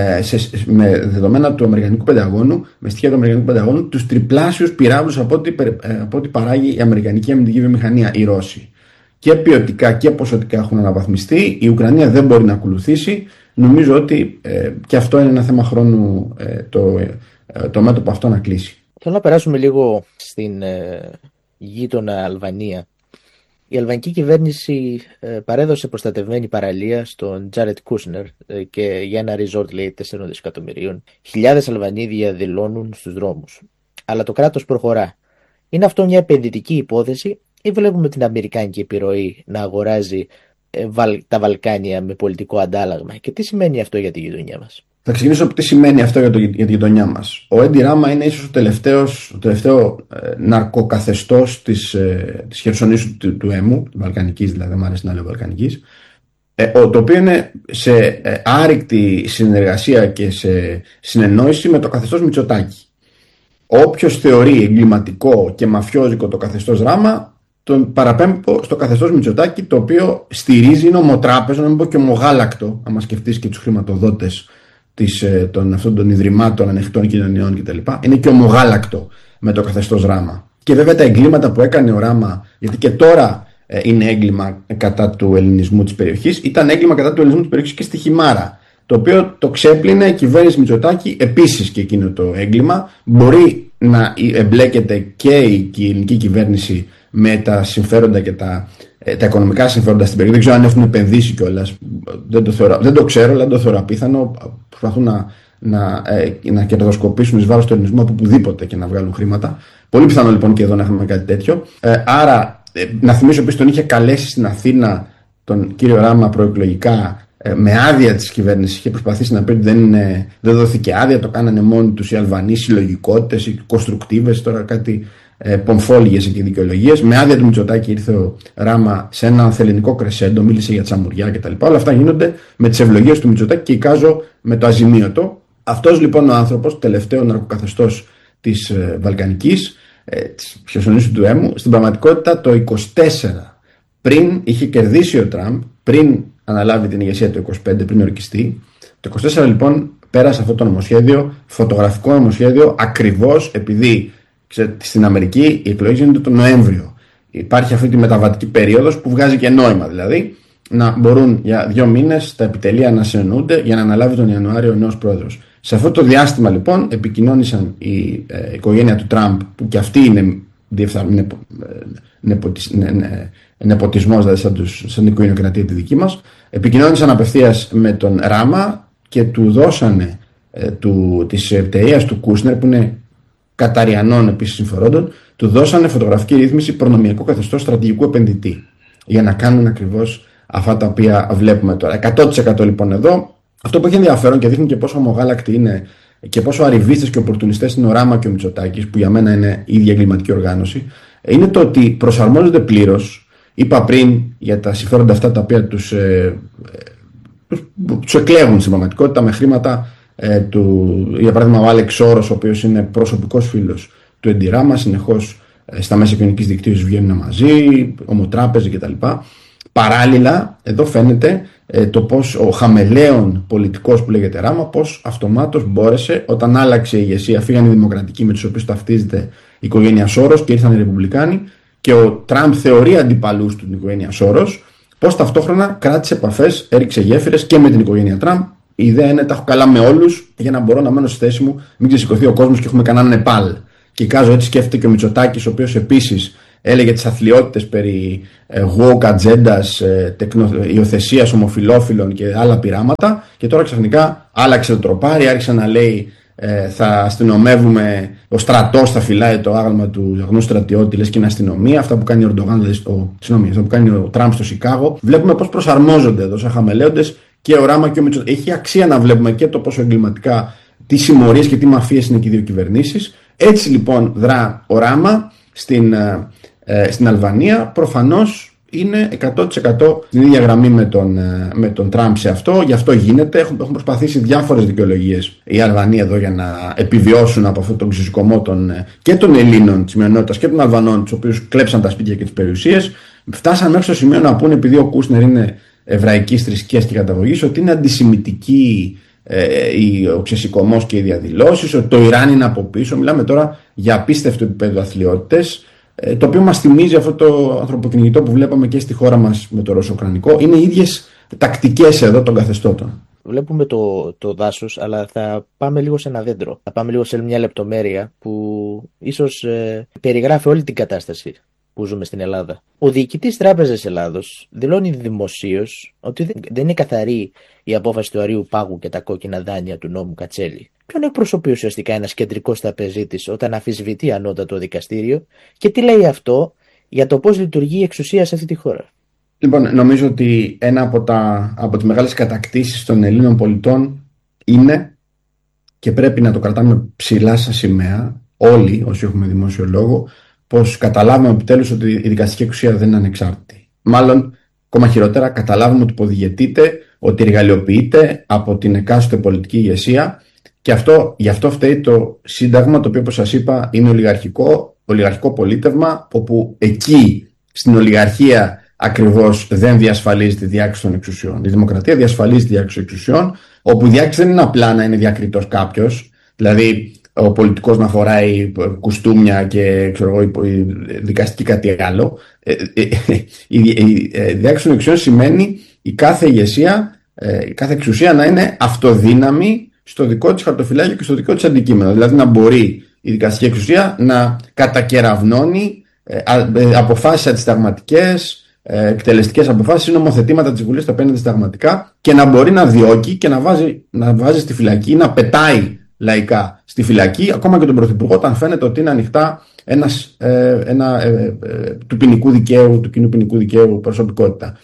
με δεδομένα του Αμερικανικού Πενταγώνου, με στοιχεία του Αμερικανικού Πενταγώνου, τους τριπλάσιους πυράβλους από ό,τι παράγει η Αμερικανική αμυντική βιομηχανία, οι Ρώσοι. Και ποιοτικά και ποσοτικά έχουν αναβαθμιστεί. Η Ουκρανία δεν μπορεί να ακολουθήσει. Νομίζω ότι και αυτό είναι ένα θέμα χρόνου το μέτωπο αυτό να κλείσει. Θέλω να περάσουμε λίγο στην γείτονα Αλβανία. Η αλβανική κυβέρνηση παρέδωσε προστατευμένη παραλία στον Τζάρετ Κούσνερ και για ένα resort, λέει, 4 δισεκατομμυρίων. Χιλιάδες Αλβανοί διαδηλώνουν στους δρόμους. Αλλά το κράτος προχωρά. Είναι αυτό μια επενδυτική υπόθεση ή βλέπουμε την αμερικάνικη επιρροή να αγοράζει τα Βαλκάνια με πολιτικό αντάλλαγμα? Και τι σημαίνει αυτό για τη γειτονιά μας? Θα ξεκινήσω από τι σημαίνει αυτό για τη γειτονιά μας. Ο Έντι Ράμα είναι ίσως το τελευταίο ναρκοκαθεστώς της Χερσονήσου του Έμου, Βαλκανικής δηλαδή, δεν μου αρέσει να λέω Βαλκανικής, το οποίο είναι σε άρρηκτη συνεργασία και σε συνεννόηση με το καθεστώς Μητσοτάκη. Όποιος θεωρεί εγκληματικό και μαφιόζικο το καθεστώς Ράμα, τον παραπέμπω στο καθεστώς Μητσοτάκη, το οποίο στηρίζει, είναι ομοτράπεζο, να μην πω και ομογάλακτο, άμα σκεφτείς και τους χρηματοδότες αυτών των ιδρυμάτων ανοιχτών κοινωνιών κτλ. Είναι και ομογάλακτο με το καθεστώς Ράμα. Και βέβαια τα εγκλήματα που έκανε ο Ράμα, γιατί και τώρα είναι έγκλημα κατά του ελληνισμού της περιοχής, ήταν έγκλημα κατά του ελληνισμού της περιοχής και στη Χιμάρα, το οποίο το ξέπλυνε η κυβέρνηση Μητσοτάκη επίσης και εκείνο το έγκλημα. Μπορεί να εμπλέκεται και η ελληνική κυβέρνηση με τα συμφέροντα και τα οικονομικά συμφέροντα στην περιοχή. Δεν ξέρω αν έχουν επενδύσει κιόλας. Δεν το ξέρω, αλλά δεν το θεωρώ απίθανο. Προσπαθούν να κερδοσκοπήσουν εις βάρος του ελληνισμού από οπουδήποτε και να βγάλουν χρήματα. Πολύ πιθανό λοιπόν και εδώ να έχουμε κάτι τέτοιο. Άρα, να θυμίσω επίσης τον είχε καλέσει στην Αθήνα τον κύριο Ράμα προεκλογικά με άδεια της κυβέρνησης. Είχε προσπαθήσει να πει ότι δεν δόθηκε άδεια, το κάνανε μόνοι τους οι Αλβανοί, συλλογικότητες, οι κονστρουκτίβες, τώρα κάτι πομφόλιγες και δικαιολογίες. Με άδεια του Μητσοτάκη ήρθε ο Ράμα σε ένα ανθελληνικό κρεσέντο, μίλησε για τσαμουριά κτλ. Όλα αυτά γίνονται με τις ευλογίες του Μητσοτάκη και εικάζω με το αζημίωτο. Αυτός λοιπόν ο άνθρωπος, τελευταίο ναρκοκαθεστώς της Βαλκανικής, της Χερσονήσου του Έμου, στην πραγματικότητα το 24, πριν είχε κερδίσει ο Τραμπ, πριν αναλάβει την ηγεσία το 25, πριν ορκιστεί, το 24 λοιπόν πέρασε αυτό το νομοσχέδιο, φωτογραφικό νομοσχέδιο, ακριβώς επειδή στην Αμερική οι εκλογές γίνονται τον Νοέμβριο. Υπάρχει αυτή τη μεταβατική περίοδος που βγάζει και νόημα, δηλαδή να μπορούν για 2 μήνες τα επιτελεία να συνεννοούνται για να αναλάβει τον Ιανουάριο ο νέος πρόεδρος. Σε αυτό το διάστημα λοιπόν επικοινώνησαν η οικογένεια του Τραμπ, που και αυτή είναι νεποτισμός, δηλαδή σαν την οικογενειοκρατία τη δική μας, επικοινώνησαν απευθείας με τον Ράμα και του δώσανε της εταιρείας του Κούσνερ, που είναι καταριανών επίσης συμφερόντων, του δώσανε φωτογραφική ρύθμιση προνομιακό καθεστώς στρατηγικού επενδυτή, για να κάνουν ακριβώς αυτά τα οποία βλέπουμε τώρα. 100% λοιπόν εδώ. Αυτό που έχει ενδιαφέρον και δείχνει και πόσο ομογάλακτοι είναι και πόσο arrivistες και οπορτουνιστές είναι ο Ράμα και ο Μητσοτάκης, που για μένα είναι η ίδια εγκληματική οργάνωση, είναι το ότι προσαρμόζονται πλήρως. Είπα πριν για τα συμφέροντα αυτά τα οποία τους εκλέγουν στην πραγματικότητα με χρήματα για παράδειγμα ο Άλεξ Σόρος, ο οποίος είναι προσωπικός φίλος του Έντι Ράμα, συνεχώς στα μέσα κοινωνικής δικτύωσης βγαίνουν μαζί, ομοτράπεζοι κτλ. Παράλληλα, εδώ φαίνεται το πως ο χαμελέον πολιτικός που λέγεται Ράμα, πως αυτομάτως μπόρεσε, όταν άλλαξε η ηγεσία, φύγανε οι δημοκρατικοί με τους οποίους ταυτίζεται η οικογένεια Σόρος και ήρθαν οι ρεπουμπλικάνοι, και ο Τραμπ θεωρεί αντιπαλούς του την οικογένεια Σόρος, πως ταυτόχρονα κράτησε επαφές, έριξε γέφυρες και με την οικογένεια Τραμπ Η ιδέα είναι τα έχω καλά με όλους για να μπορώ να μένω στη θέση μου, μην ξεσηκωθεί ο κόσμος και έχουμε κανένα Νεπάλ. Και εικάζω, έτσι σκέφτεται και ο Μητσοτάκης, ο οποίος επίσης έλεγε τις αθλιότητες περί woke ατζέντας, υιοθεσίας ομοφυλόφιλων και άλλα πειράματα, και τώρα ξαφνικά άλλαξε το τροπάρι, άρχισε να λέει θα αστυνομεύουμε, ο στρατός θα φυλάει το άγαλμα του αγνού στρατιώτη, λες και είναι αστυνομία. Αυτά που κάνει ο Ερντογάν, αυτά που κάνει ο Τραμπ στο Σικάγο. Βλέπουμε πώς προσαρμόζονται εδώ σαν χαμελέοντες και ο Ράμα και ο Μητσοτάκης. Έχει αξία να βλέπουμε και το πόσο εγκληματικά, τι συμμορίες και τι μαφίες είναι και οι δύο κυβερνήσεις. Έτσι λοιπόν δρά ο Ράμα στην Αλβανία. Προφανώς είναι 100% στην ίδια γραμμή με τον Τραμπ σε αυτό. Γι' αυτό γίνεται. Έχουν προσπαθήσει διάφορες δικαιολογίες οι Αλβανοί εδώ για να επιβιώσουν από αυτόν τον ξεσηκωμό και των Ελλήνων της μειονότητας και των Αλβανών, τους οποίους κλέψαν τα σπίτια και τις περιουσίες. Φτάσαν μέχρι στο σημείο να πούνε, επειδή ο Κούσνερ είναι εβραϊκής θρησκείας και καταγωγής, ότι είναι αντισημιτική ο ξεσηκωμός και οι διαδηλώσεις, ότι το Ιράν είναι από πίσω. Μιλάμε τώρα για απίστευτο επίπεδο αθλιότητες, το οποίο μας θυμίζει αυτό το ανθρωποκυνηγητό που βλέπαμε και στη χώρα μας με το ρωσο-ουκρανικό. Είναι οι ίδιες τακτικές εδώ των καθεστώτων. Βλέπουμε το δάσος, αλλά θα πάμε λίγο σε ένα δέντρο. Θα πάμε λίγο σε μια λεπτομέρεια που ίσως περιγράφει όλη την κατάσταση που ζούμε στην Ελλάδα. Ο διοικητής Τράπεζας Ελλάδος δηλώνει δημοσίως ότι δεν είναι καθαρή η απόφαση του Αρείου Πάγου και τα κόκκινα δάνεια του νόμου Κατσέλη. Ποιον εκπροσωπεί ουσιαστικά ένας κεντρικός τραπεζίτης όταν αμφισβητεί ανώτατο δικαστήριο, και τι λέει αυτό για το πώς λειτουργεί η εξουσία σε αυτή τη χώρα? Λοιπόν, νομίζω ότι ένα από τις μεγάλες κατακτήσεις των Ελλήνων πολιτών είναι, και πρέπει να το κρατάμε ψηλά σαν σημαία, όλοι όσοι έχουμε δημόσιο λόγο, πως καταλάβουμε επιτέλους ότι η δικαστική εξουσία δεν είναι ανεξάρτητη. Μάλλον, ακόμα χειρότερα, καταλάβουμε ότι υποδιαιτείται, ότι εργαλειοποιείται από την εκάστοτε πολιτική ηγεσία, και γι' αυτό φταίει το Σύνταγμα, το οποίο, όπως σας είπα, είναι ολιγαρχικό πολίτευμα, όπου εκεί στην ολιγαρχία ακριβώς δεν διασφαλίζει τη διάκριση των εξουσιών. Η δημοκρατία διασφαλίζει τη διάκριση των εξουσιών, όπου η διάκριση δεν είναι απλά να είναι διακριτός κάποιος, δηλαδή ο πολιτικός να φοράει κουστούμια και η δικαστική κάτι άλλο. Η διάκριση των εξουσιών σημαίνει η κάθε ηγεσία, η κάθε εξουσία να είναι αυτοδύναμη στο δικό της χαρτοφυλάκιο και στο δικό της αντικείμενο. Δηλαδή να μπορεί η δικαστική εξουσία να κατακεραυνώνει αποφάσεις αντισυνταγματικές, εκτελεστικές αποφάσεις ή νομοθετήματα της Βουλής τα οποία είναι αντισυνταγματικά, και να μπορεί να διώκει και να βάζει στη φυλακή, να πετάει λαϊκά στη φυλακή, ακόμα και τον Πρωθυπουργό, όταν φαίνεται ότι είναι ανοιχτά του ποινικού δικαίου, του κοινού ποινικού δικαίου προσωπικότητα.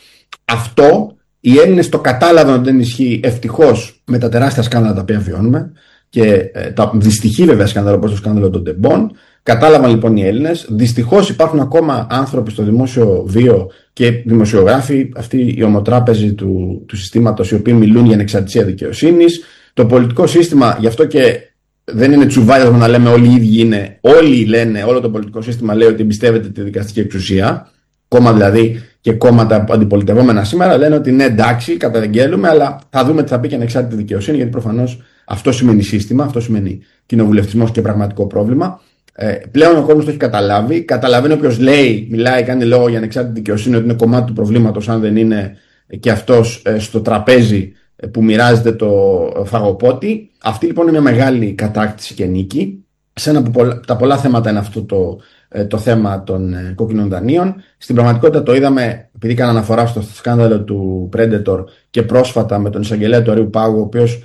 Αυτό οι Έλληνες το κατάλαβαν ότι δεν ισχύει, ευτυχώς, με τα τεράστια σκάνδαλα τα οποία βιώνουμε, και τα δυστυχή βέβαια σκάνδαλα, όπως το σκάνδαλο των τεμπών. Κατάλαβαν λοιπόν οι Έλληνες. Δυστυχώς υπάρχουν ακόμα άνθρωποι στο δημόσιο βίο και δημοσιογράφοι, αυτοί οι ομοτράπεζοι του συστήματος, οι οποίοι μιλούν για ανεξαρτησία δικαιοσύνης. Το πολιτικό σύστημα, γι' αυτό και δεν είναι τσουβάλιασμα να λέμε όλοι οι ίδιοι είναι. Όλοι λένε, όλο το πολιτικό σύστημα λέει ότι εμπιστεύεται τη δικαστική εξουσία. Κόμμα δηλαδή και κόμματα αντιπολιτευόμενα σήμερα λένε ότι ναι, εντάξει, καταγγέλουμε, αλλά θα δούμε τι θα πει και ανεξάρτητη δικαιοσύνη, γιατί προφανώς αυτό σημαίνει σύστημα, αυτό σημαίνει κοινοβουλευτισμός και πραγματικό πρόβλημα. Πλέον ο κόσμος το έχει καταλάβει. Καταλαβαίνει όποιος λέει, μιλάει, κάνει λόγο για ανεξάρτητη δικαιοσύνη, ότι είναι κομμάτι του προβλήματος, αν δεν είναι και αυτός στο τραπέζι που μοιράζεται το φαγοπότη. Αυτή λοιπόν είναι μια μεγάλη κατάκτηση και νίκη. Σε ένα από τα πολλά θέματα είναι αυτό το θέμα των κόκκινων δανείων. Στην πραγματικότητα το είδαμε, επειδή έκανα αναφορά στο σκάνδαλο του Predator και πρόσφατα με τον εισαγγελέα του Αρείου Πάγου, ο οποίος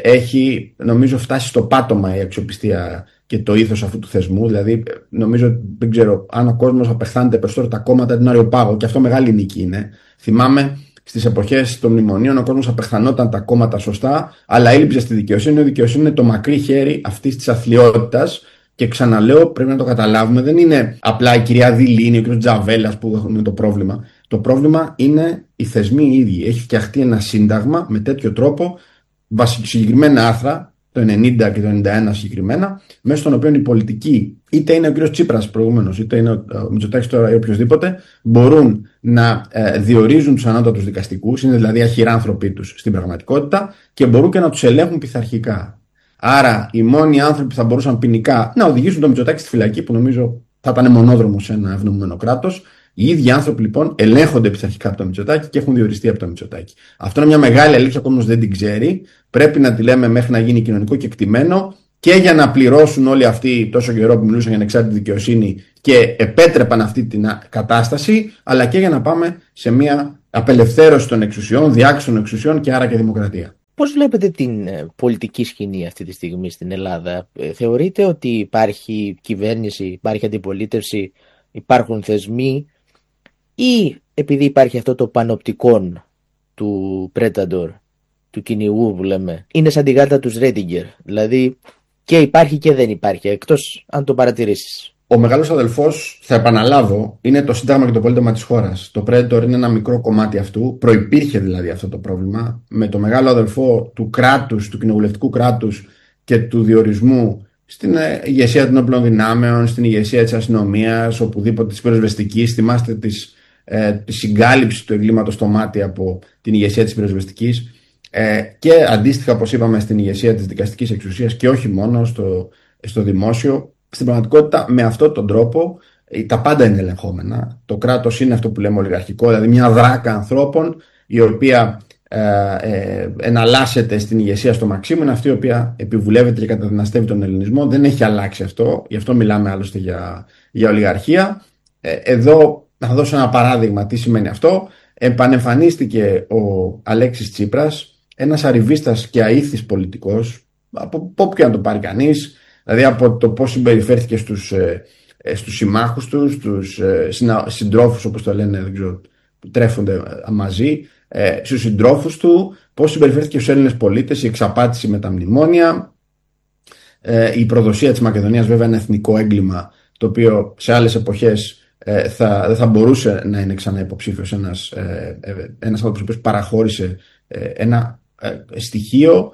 έχει νομίζω φτάσει στο πάτωμα η αξιοπιστία και το ήθος αυτού του θεσμού. Δηλαδή, νομίζω, δεν ξέρω αν ο κόσμος απεχθάνεται περισσότερο τα κόμματα την Άριο Πάγο, και αυτό μεγάλη νίκη είναι. Θυμάμαι στις εποχές των μνημονίων ο κόσμος απεχθανόταν τα κόμματα σωστά, αλλά έλειψε στη δικαιοσύνη. Η δικαιοσύνη είναι το μακρύ χέρι αυτής της αθλιότητας. Και ξαναλέω, πρέπει να το καταλάβουμε, δεν είναι απλά η κυρία Δηλίνη, ο κ. Τζαβέλας που έχουν το πρόβλημα. Το πρόβλημα είναι οι θεσμοί οι ίδιοι. Έχει φτιαχτεί ένα σύνταγμα με τέτοιο τρόπο, συγκεκριμένα άρθρα, το 90 και το 91 συγκεκριμένα, μέσα στον οποίο οι πολιτικοί, είτε είναι ο κ. Τσίπρας προηγούμενος, είτε είναι ο Μητσοτάκης τώρα ή οποιοδήποτε, μπορούν να διορίζουν τους ανώτατους δικαστικούς, είναι δηλαδή αχυράνθρωποι τους στην πραγματικότητα, και μπορούν και να τους ελέγχουν πειθαρχικά. Άρα, οι μόνοι άνθρωποι που θα μπορούσαν ποινικά να οδηγήσουν τον Μητσοτάκη στη φυλακή, που νομίζω θα ήταν μονόδρομο σε ένα ευνομούμενο κράτος, Οι ίδιοι άνθρωποι λοιπόν ελέγχονται πειθαρχικά από το Μητσοτάκη και έχουν διοριστεί από το Μητσοτάκη. Αυτό είναι μια μεγάλη αλήθεια, ο κόσμος δεν την ξέρει. Πρέπει να τη λέμε μέχρι να γίνει κοινωνικό κεκτημένο και για να πληρώσουν όλοι αυτοί τόσο καιρό που μιλούσαν για ανεξάρτητη δικαιοσύνη και επέτρεπαν αυτή την κατάσταση, αλλά και για να πάμε σε μια απελευθέρωση των εξουσιών, διάκριση των εξουσιών και άρα και δημοκρατία. Πώς βλέπετε την πολιτική σκηνή αυτή τη στιγμή στην Ελλάδα? Θεωρείτε ότι υπάρχει κυβέρνηση, υπάρχει αντιπολίτευση, υπάρχουν θεσμοί, ή επειδή υπάρχει αυτό το πανοπτικόν του Predator, του κυνηγού που λέμε, είναι σαν τη γάτα του Σρέντιγκερ, δηλαδή και υπάρχει και δεν υπάρχει, εκτός αν το παρατηρήσεις? Ο μεγάλος αδελφός, θα επαναλάβω, είναι το Σύνταγμα και το πολίτευμα της χώρας. Το Predator είναι ένα μικρό κομμάτι αυτού. Προϋπήρχε δηλαδή αυτό το πρόβλημα. Με το μεγάλο αδελφό του κράτους, του κοινοβουλευτικού κράτους και του διορισμού στην ηγεσία των όπλων δυνάμεων, στην ηγεσία της αστυνομίας, οπουδήποτε της πυροσβεστικής. Θυμάστε τη συγκάλυψη του εγκλήματος στο μάτι από την ηγεσία της πυροσβεστικής. Και αντίστοιχα, όπως είπαμε, στην ηγεσία της δικαστικής εξουσίας και όχι μόνο στο δημόσιο. Στην πραγματικότητα, με αυτόν τον τρόπο, τα πάντα είναι ελεγχόμενα. Το κράτος είναι αυτό που λέμε ολιγαρχικό, δηλαδή μια δράκα ανθρώπων η οποία εναλλάσσεται στην ηγεσία στο Μαξίμου, είναι αυτή η οποία επιβουλεύεται και καταδυναστεύει τον ελληνισμό. Δεν έχει αλλάξει αυτό, γι' αυτό μιλάμε άλλωστε για ολιγαρχία. Εδώ θα δώσω ένα παράδειγμα τι σημαίνει αυτό. Επανεμφανίστηκε ο Αλέξης Τσίπρας, ένας αριβίστας και αήθης πολιτικός, από όπου και να το πάρει κανείς. Δηλαδή από το πώς συμπεριφέρθηκε στους συμμάχους του, στους συντρόφους όπως το λένε, δεν ξέρω, που τρέφονται μαζί, στους συντρόφους του, πώς συμπεριφέρθηκε στους Έλληνες πολίτες, η εξαπάτηση με τα μνημόνια, η προδοσία της Μακεδονίας, βέβαια ένα εθνικό έγκλημα το οποίο σε άλλες εποχές δεν θα μπορούσε να είναι ξανά υποψήφιος ένας άνθρωπος ο οποίος παραχώρησε ένα στοιχείο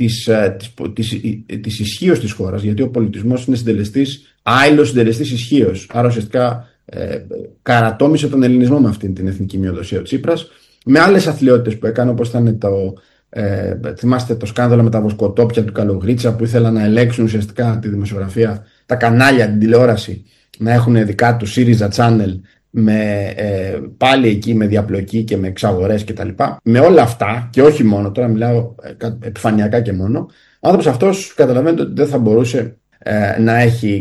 της ισχύως της χώρας, γιατί ο πολιτισμός είναι συντελεστής, άειλος συντελεστής ισχύως. Άρα ουσιαστικά καρατόμησε τον ελληνισμό με αυτήν την εθνική μειοδοσία ο Τσίπρας, με άλλες αθλειότητες που έκανε, όπως ήταν θυμάστε το σκάνδαλο με τα βοσκοτόπια του Καλογρίτσα, που ήθελαν να ελέγξουν ουσιαστικά τη δημοσιογραφία, τα κανάλια, την τηλεόραση, να έχουν δικά του ΣΥΡΙΖΑ Channel, πάλι εκεί με διαπλοκή και με εξαγορές κτλ. Με όλα αυτά, και όχι μόνο, τώρα μιλάω επιφανειακά και μόνο, ο άνθρωπος αυτός καταλαβαίνετε ότι δεν θα μπορούσε να έχει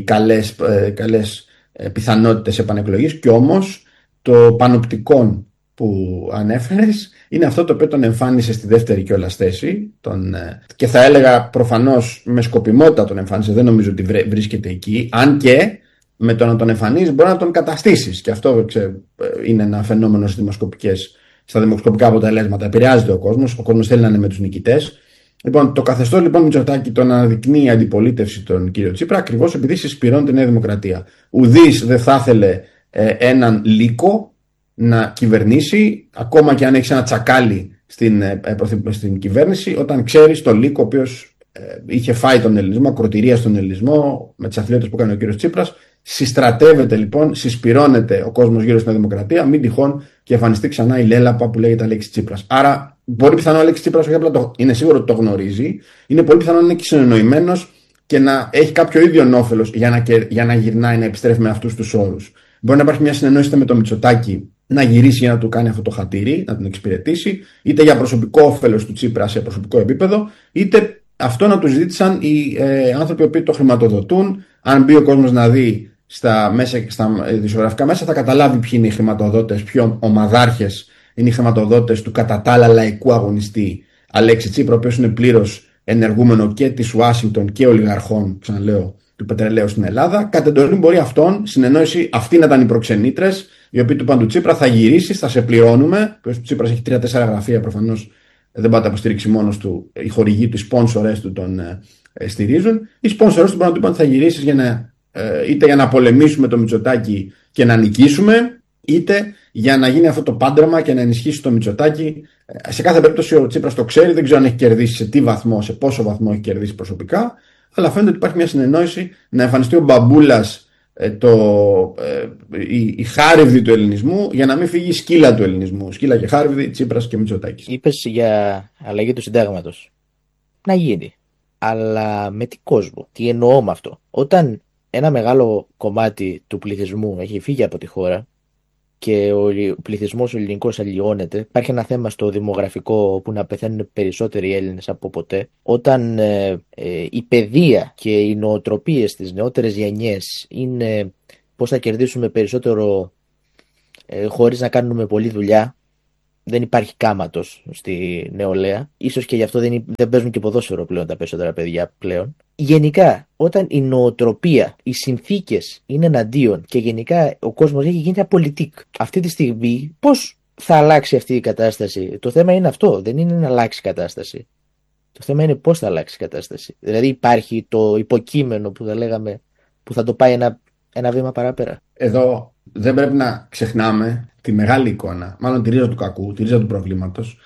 καλές πιθανότητες επανεκλογής, και όμως το πανοπτικόν που ανέφερες είναι αυτό το οποίο τον εμφάνισε στη δεύτερη κιόλας θέση, και θα έλεγα προφανώς με σκοπιμότητα τον εμφάνισε, δεν νομίζω ότι βρίσκεται εκεί, αν και με το να τον εμφανίζεις μπορεί να τον καταστήσεις, και αυτό είναι ένα φαινόμενο στα δημοσκοπικά αποτελέσματα. Επηρεάζεται ο κόσμος θέλει να είναι με τους νικητές. Λοιπόν, το καθεστώς λοιπόν Μητσοτάκη τον αναδεικνύει αντιπολίτευση τον κύριο Τσίπρα, ακριβώς επειδή συσπηρώνει τη Νέα Δημοκρατία. Ουδής δεν θα ήθελε έναν λύκο να κυβερνήσει, ακόμα και αν έχει ένα τσακάλι στην κυβέρνηση, όταν ξέρεις τον λύκο ο οποίος είχε φάει τον ελληνισμό, ακροτηρία στον ελληνισμό με τις αθλειότητες που έκανε ο κύριος Τσίπρας. Συστρατεύεται λοιπόν, συσπηρώνεται ο κόσμος γύρω στην Δημοκρατία, μην τυχόν και εμφανιστεί ξανά η λέλαπα που λέγεται Αλέξη Τσίπρας. Άρα, πολύ πιθανό ο Αλέξη Τσίπρας, όχι απλά είναι σίγουρο ότι το γνωρίζει, είναι πολύ πιθανό να είναι και συνεννοημένος και να έχει κάποιο ίδιο όφελος για να γυρνάει, να επιστρέφει με αυτούς τους όρους. Μπορεί να υπάρχει μια συνεννόηση με το Μητσοτάκη να γυρίσει για να του κάνει αυτό το χατήρι, να τον εξυπηρετήσει, είτε για προσωπικό όφελος του Τσίπρα σε προσωπικό επίπεδο, είτε αυτό να του ζήτησαν οι άνθρωποι που το χρηματοδοτούν. Αν μπει ο κόσμος να δει στα δημοσιογραφικά μέσα, θα καταλάβει ποιοι είναι οι χρηματοδότες, ποιοι ομαδάρχες είναι οι χρηματοδότες του κατά τα άλλα λαϊκού αγωνιστή Αλέξη Τσίπρα, ο οποίος είναι πλήρως ενεργούμενο και της Ουάσιγκτον και ολιγαρχών, ξαναλέω, του πετρελαίου στην Ελλάδα. Κατ' εντολή μπορεί αυτόν, συνεννόηση, αυτοί να ήταν οι προξενήτρες, οι οποίοι του είπαν του Τσίπρα, θα γυρίσει, θα σε πληρώνουμε. Ο Τσίπρας έχει 3-4 γραφεία, προφανώς δεν πάει να αποστηρίξει μόνος του, οι χορηγοί του, οι σπόνσορες του τον στηρίζουν. Οι σπόνσορες του μπορούν να του είπαν θα γυρίσεις είτε για να πολεμήσουμε το Μητσοτάκη και να νικήσουμε, είτε για να γίνει αυτό το πάντρεμα και να ενισχύσει το Μητσοτάκη. Σε κάθε περίπτωση ο Τσίπρας το ξέρει, δεν ξέρω αν έχει κερδίσει σε τι βαθμό, σε πόσο βαθμό έχει κερδίσει προσωπικά, αλλά φαίνεται ότι υπάρχει μια συνεννόηση να εμφανιστεί ο μπαμπούλας, η χάριβδη του ελληνισμού, για να μην φύγει η σκύλα του ελληνισμού. Σκύλα και χάριβδη, Τσίπρας και Μητσοτάκης. Είπες για αλλαγή του συντάγματος. Να γίνει. Αλλά με τι κόσμο? Τι εννοώ με αυτό? Όταν ένα μεγάλο κομμάτι του πληθυσμού έχει φύγει από τη χώρα, και ο πληθυσμός ο ελληνικός αλλοιώνεται, υπάρχει ένα θέμα στο δημογραφικό όπου να πεθαίνουν περισσότεροι Έλληνες από ποτέ, όταν η παιδεία και οι νοοτροπίες στις νεότερες γενιές είναι πώς θα κερδίσουμε περισσότερο χωρίς να κάνουμε πολλή δουλειά. Δεν υπάρχει κάματος στη νεολαία. Ίσως και γι' αυτό δεν παίζουν και ποδόσφαιρο πλέον τα περισσότερα παιδιά πλέον. Γενικά, όταν η νοοτροπία, οι συνθήκες είναι εναντίον και γενικά ο κόσμος έχει γίνει απολυτικ. Αυτή τη στιγμή πώς θα αλλάξει αυτή η κατάσταση? Το θέμα είναι αυτό, δεν είναι να αλλάξει η κατάσταση. Το θέμα είναι πώς θα αλλάξει η κατάσταση. Δηλαδή υπάρχει το υποκείμενο που θα λέγαμε που θα το πάει ένα βήμα παραπέρα. Εδώ δεν πρέπει να ξεχνάμε τη μεγάλη εικόνα, μάλλον τη ρίζα του κακού, τη ρίζα του προβλήματος.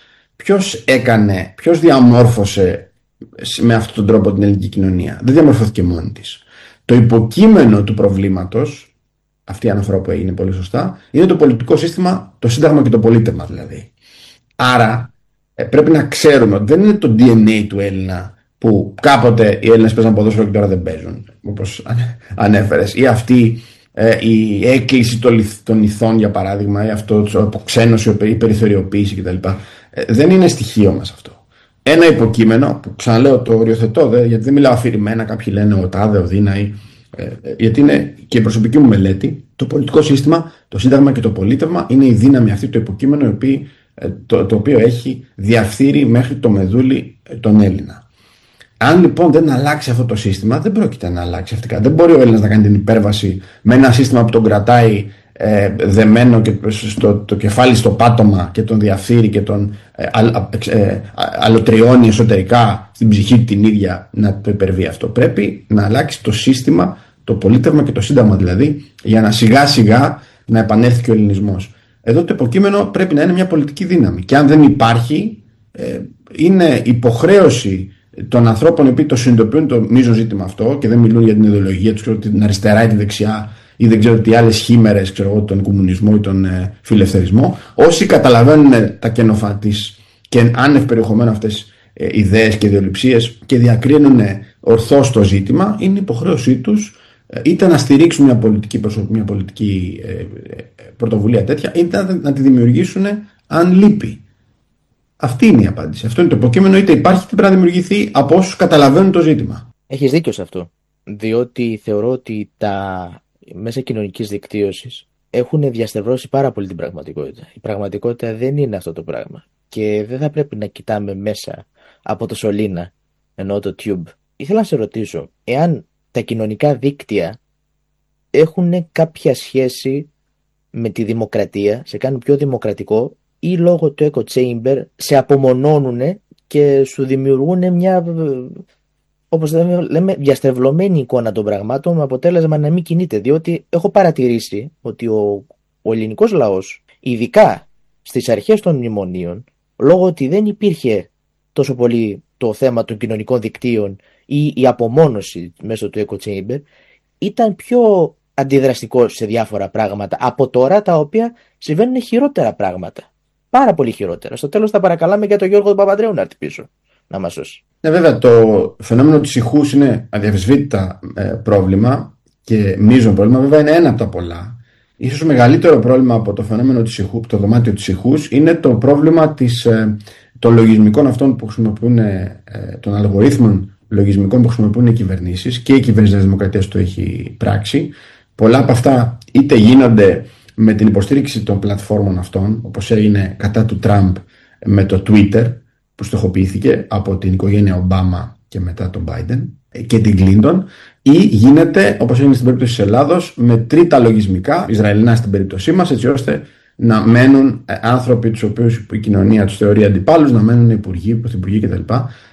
Ποιος διαμόρφωσε με αυτόν τον τρόπο την ελληνική κοινωνία? Δεν διαμορφώθηκε μόνη της. Το υποκείμενο του προβλήματος, αυτή η αναφορά που έγινε πολύ σωστά, είναι το πολιτικό σύστημα, το σύνταγμα και το πολίτευμα δηλαδή. Άρα πρέπει να ξέρουμε ότι δεν είναι το DNA του Έλληνα που κάποτε οι Έλληνες παίζαν ποδόσφαιρο και τώρα δεν παίζουν, όπως ανέφερες, ή αυτή η έκκληση των ηθών για παράδειγμα, ή αυτό το αποξένωση, η περιθωριοποίηση κτλ. Δεν είναι στοιχείο μας αυτό. Ένα υποκείμενο που ξαναλέω το οριοθετώ, γιατί δεν μιλάω αφηρημένα, κάποιοι λένε ο τάδε, ο δίνα, γιατί είναι και η προσωπική μου μελέτη, το πολιτικό σύστημα, το σύνταγμα και το πολίτευμα είναι η δύναμη αυτή, το υποκείμενο το οποίο έχει διαφθείρει μέχρι το μεδούλι τον Έλληνα. Αν λοιπόν δεν αλλάξει αυτό το σύστημα, δεν πρόκειται να αλλάξει αυτικά. Δεν μπορεί ο Έλληνας να κάνει την υπέρβαση με ένα σύστημα που τον κρατάει δεμένο και το κεφάλι στο πάτωμα και τον διαφθείρει και τον αλωτριώνει εσωτερικά στην ψυχή την ίδια, να το υπερβεί αυτό. Πρέπει να αλλάξει το σύστημα, το πολίτευμα και το σύνταγμα δηλαδή, για να σιγά σιγά να επανέλθει και ο ελληνισμός. Εδώ το υποκείμενο πρέπει να είναι μια πολιτική δύναμη. Και αν δεν υπάρχει, είναι υποχρέωση των ανθρώπων οι οποίοι το συνειδητοποιούν το μείζον ζήτημα αυτό και δεν μιλούν για την ιδεολογία τους, την αριστερά ή τη δεξιά ή δεν ξέρω τι άλλες χήμερες, τον κομμουνισμό ή τον φιλελευθερισμό. Όσοι καταλαβαίνουν τα κενοφά της και άνευ περιεχομένου αυτές ιδέες και ιδεολειψίες και διακρίνουν ορθώς το ζήτημα, είναι υποχρέωσή τους είτε να στηρίξουν μια πολιτική πρωτοβουλία τέτοια, είτε να τη δημιουργήσουν αν λείπει. Αυτή είναι η απάντηση. Αυτό είναι το υποκείμενο, είτε υπάρχει είτε πρέπει να δημιουργηθεί από όσους καταλαβαίνουν το ζήτημα. Έχεις δίκιο σε αυτό. Διότι θεωρώ ότι τα μέσα κοινωνικής δικτύωσης έχουν διαστρεβλώσει πάρα πολύ την πραγματικότητα. Η πραγματικότητα δεν είναι αυτό το πράγμα. Και δεν θα πρέπει να κοιτάμε μέσα από το σωλήνα, εννοώ το tube. Ήθελα να σε ρωτήσω, εάν τα κοινωνικά δίκτυα έχουν κάποια σχέση με τη δημοκρατία, σε κάνουν πιο δημοκρατικό, ή λόγω του echo chamber σε απομονώνουν και σου δημιουργούν μια, όπως λέμε, διαστρεβλωμένη εικόνα των πραγμάτων με αποτέλεσμα να μην κινείται. Διότι έχω παρατηρήσει ότι ο ελληνικός λαός, ειδικά στις αρχές των μνημονίων, λόγω ότι δεν υπήρχε τόσο πολύ το θέμα των κοινωνικών δικτύων ή η απομόνωση μέσω του echo chamber, ήταν πιο αντιδραστικός σε διάφορα πράγματα από τώρα, τα οποία συμβαίνουν χειρότερα πράγματα. Πάρα πολύ χειρότερα. Στο τέλος θα παρακαλάμε για τον Γιώργο Παπανδρέου να έρθει πίσω να μας σώσει. Ναι, βέβαια, το φαινόμενο της ηχούς είναι αδιαφεσβήτητα πρόβλημα και μείζον πρόβλημα. Βέβαια, είναι ένα από τα πολλά. Ίσως μεγαλύτερο πρόβλημα από το φαινόμενο της ηχού, το δωμάτιο της ηχούς, είναι το πρόβλημα των λογισμικών αυτών που χρησιμοποιούν, των αλγορίθμων λογισμικών που χρησιμοποιούν οι κυβερνήσεις, και η κυβέρνηση της Δημοκρατίας το έχει πράξει. Πολλά από αυτά είτε γίνονται με την υποστήριξη των πλατφόρμων αυτών, όπως έγινε κατά του Τραμπ με το Twitter, που στοχοποιήθηκε από την οικογένεια Ομπάμα και μετά τον Biden και την Κλίντον, ή γίνεται, όπως έγινε στην περίπτωση της Ελλάδος, με τρίτα λογισμικά, Ισραηλινά στην περίπτωσή μας, έτσι ώστε να μένουν άνθρωποι τους οποίους η κοινωνία τους θεωρεί αντιπάλους, να μένουν υπουργοί, πρωθυπουργοί κτλ.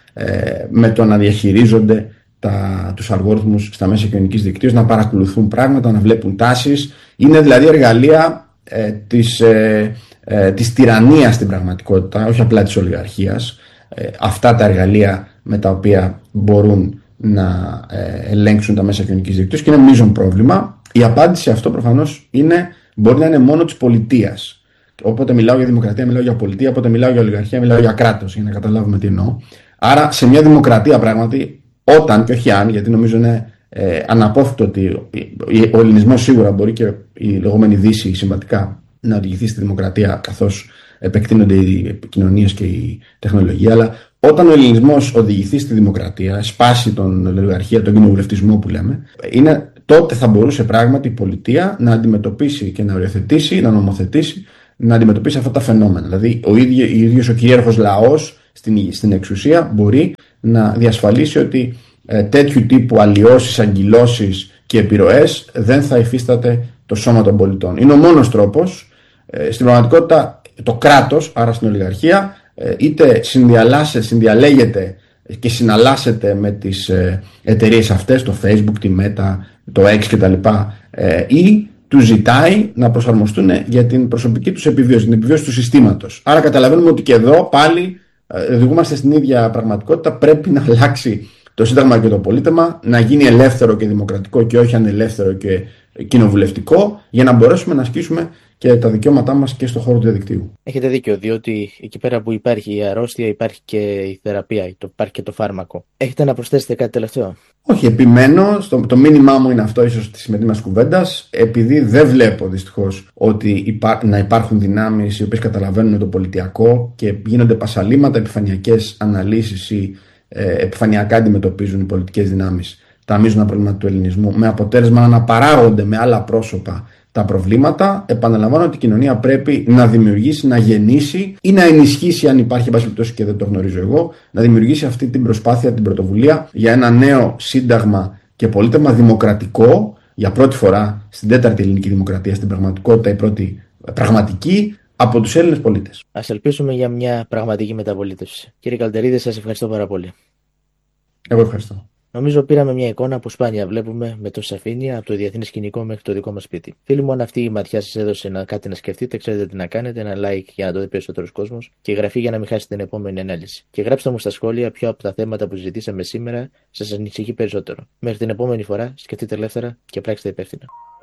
Με το να διαχειρίζονται τους αλγόριθμους στα μέσα κοινωνικής δικτύωσης, να παρακολουθούν πράγματα, να βλέπουν τάσεις. Είναι δηλαδή εργαλεία της τυραννίας στην πραγματικότητα, όχι απλά της ολιγαρχίας. Αυτά τα εργαλεία με τα οποία μπορούν να ελέγξουν τα μέσα κοινωνικής δικτύωσης, και είναι μείζον πρόβλημα. Η απάντηση σε αυτό προφανώς μπορεί να είναι μόνο της πολιτείας. Όποτε μιλάω για δημοκρατία, μιλάω για πολιτεία, όποτε μιλάω για ολιγαρχία, μιλάω για κράτος, για να καταλάβουμε τι εννοώ. Άρα, σε μια δημοκρατία πράγματι, όταν και όχι αν, γιατί νομίζω είναι αναπόφευκτο ότι ο ελληνισμός σίγουρα μπορεί και η λεγόμενη Δύση συμβατικά να οδηγηθεί στη δημοκρατία, καθώς επεκτείνονται οι επικοινωνίες και η τεχνολογία, αλλά όταν ο ελληνισμός οδηγηθεί στη δημοκρατία, σπάσει τον ολιγαρχία, τον κοινοβουλευτισμό που λέμε, τότε θα μπορούσε πράγματι η πολιτεία να αντιμετωπίσει και να οριοθετήσει, να νομοθετήσει, να αντιμετωπίσει αυτά τα φαινόμενα. Δηλαδή, ο ίδιος ο κυρίαρχος λαός στην εξουσία μπορεί να διασφαλίσει ότι τέτοιου τύπου αλλοιώσεις, αγκυλώσεις και επιρροές δεν θα υφίσταται το σώμα των πολιτών. Είναι ο μόνος τρόπος. Στην πραγματικότητα, το κράτος, άρα στην ολιγαρχία, είτε συνδιαλέγεται και συναλλάσσεται με τις εταιρείες αυτές, το Facebook, τη Meta, το X κτλ. Ή τους ζητάει να προσαρμοστούν για την προσωπική τους επιβίωση, την επιβίωση του συστήματος. Άρα καταλαβαίνουμε ότι και εδώ πάλι οδηγούμαστε στην ίδια πραγματικότητα. Πρέπει να αλλάξει το Σύνταγμα και το πολίτευμα, να γίνει ελεύθερο και δημοκρατικό και όχι ανελεύθερο και κοινοβουλευτικό, για να μπορέσουμε να ασκήσουμε και τα δικαιώματά μας και στον χώρο του διαδικτύου. Έχετε δίκιο, διότι εκεί πέρα που υπάρχει η αρρώστια υπάρχει και η θεραπεία, υπάρχει και το φάρμακο. Έχετε να προσθέσετε κάτι τελευταίο? Όχι, επιμένω, το μήνυμά μου είναι αυτό ίσως της σημερινής μας κουβέντας, επειδή δεν βλέπω δυστυχώς ότι να υπάρχουν δυνάμεις οι οποίες καταλαβαίνουν το πολιτιακό και γίνονται πασαλήματα, επιφανειακές αναλύσεις ή επιφανειακά αντιμετωπίζουν οι πολιτικές δυνάμεις τα μείζωνα προβλήματα του ελληνισμού, με αποτέλεσμα να αναπαράγονται με άλλα πρόσωπα τα προβλήματα. Επαναλαμβάνω ότι η κοινωνία πρέπει να δημιουργήσει, να γεννήσει ή να ενισχύσει, αν υπάρχει περιπτώσει και δεν το γνωρίζω εγώ, να δημιουργήσει αυτή την προσπάθεια, την πρωτοβουλία για ένα νέο σύνταγμα και πολίτευμα δημοκρατικό, για πρώτη φορά στην τέταρτη ελληνική δημοκρατία, στην πραγματικότητα, η πρώτη πραγματική, από τους Έλληνες πολίτες. Ας ελπίσουμε για μια πραγματική μεταπολίτευση. Κύριε Καλτερίδη, σας ευχαριστώ πάρα πολύ. Εγώ ευχαριστώ. Νομίζω πήραμε μια εικόνα που σπάνια βλέπουμε με τόση σαφήνεια από το διεθνή σκηνικό μέχρι το δικό μας σπίτι. Φίλοι μου, αν αυτή η ματιά σας έδωσε κάτι να σκεφτείτε, ξέρετε τι να κάνετε. Ένα like για να το δει περισσότερος κόσμος και γραφή για να μην χάσετε την επόμενη ανάλυση. Και γράψτε μου στα σχόλια ποιο από τα θέματα που συζητήσαμε σήμερα σας ανησυχεί περισσότερο. Μέχρι την επόμενη φορά, σκεφτείτε ελεύθερα και πράξτε υπεύθυνα.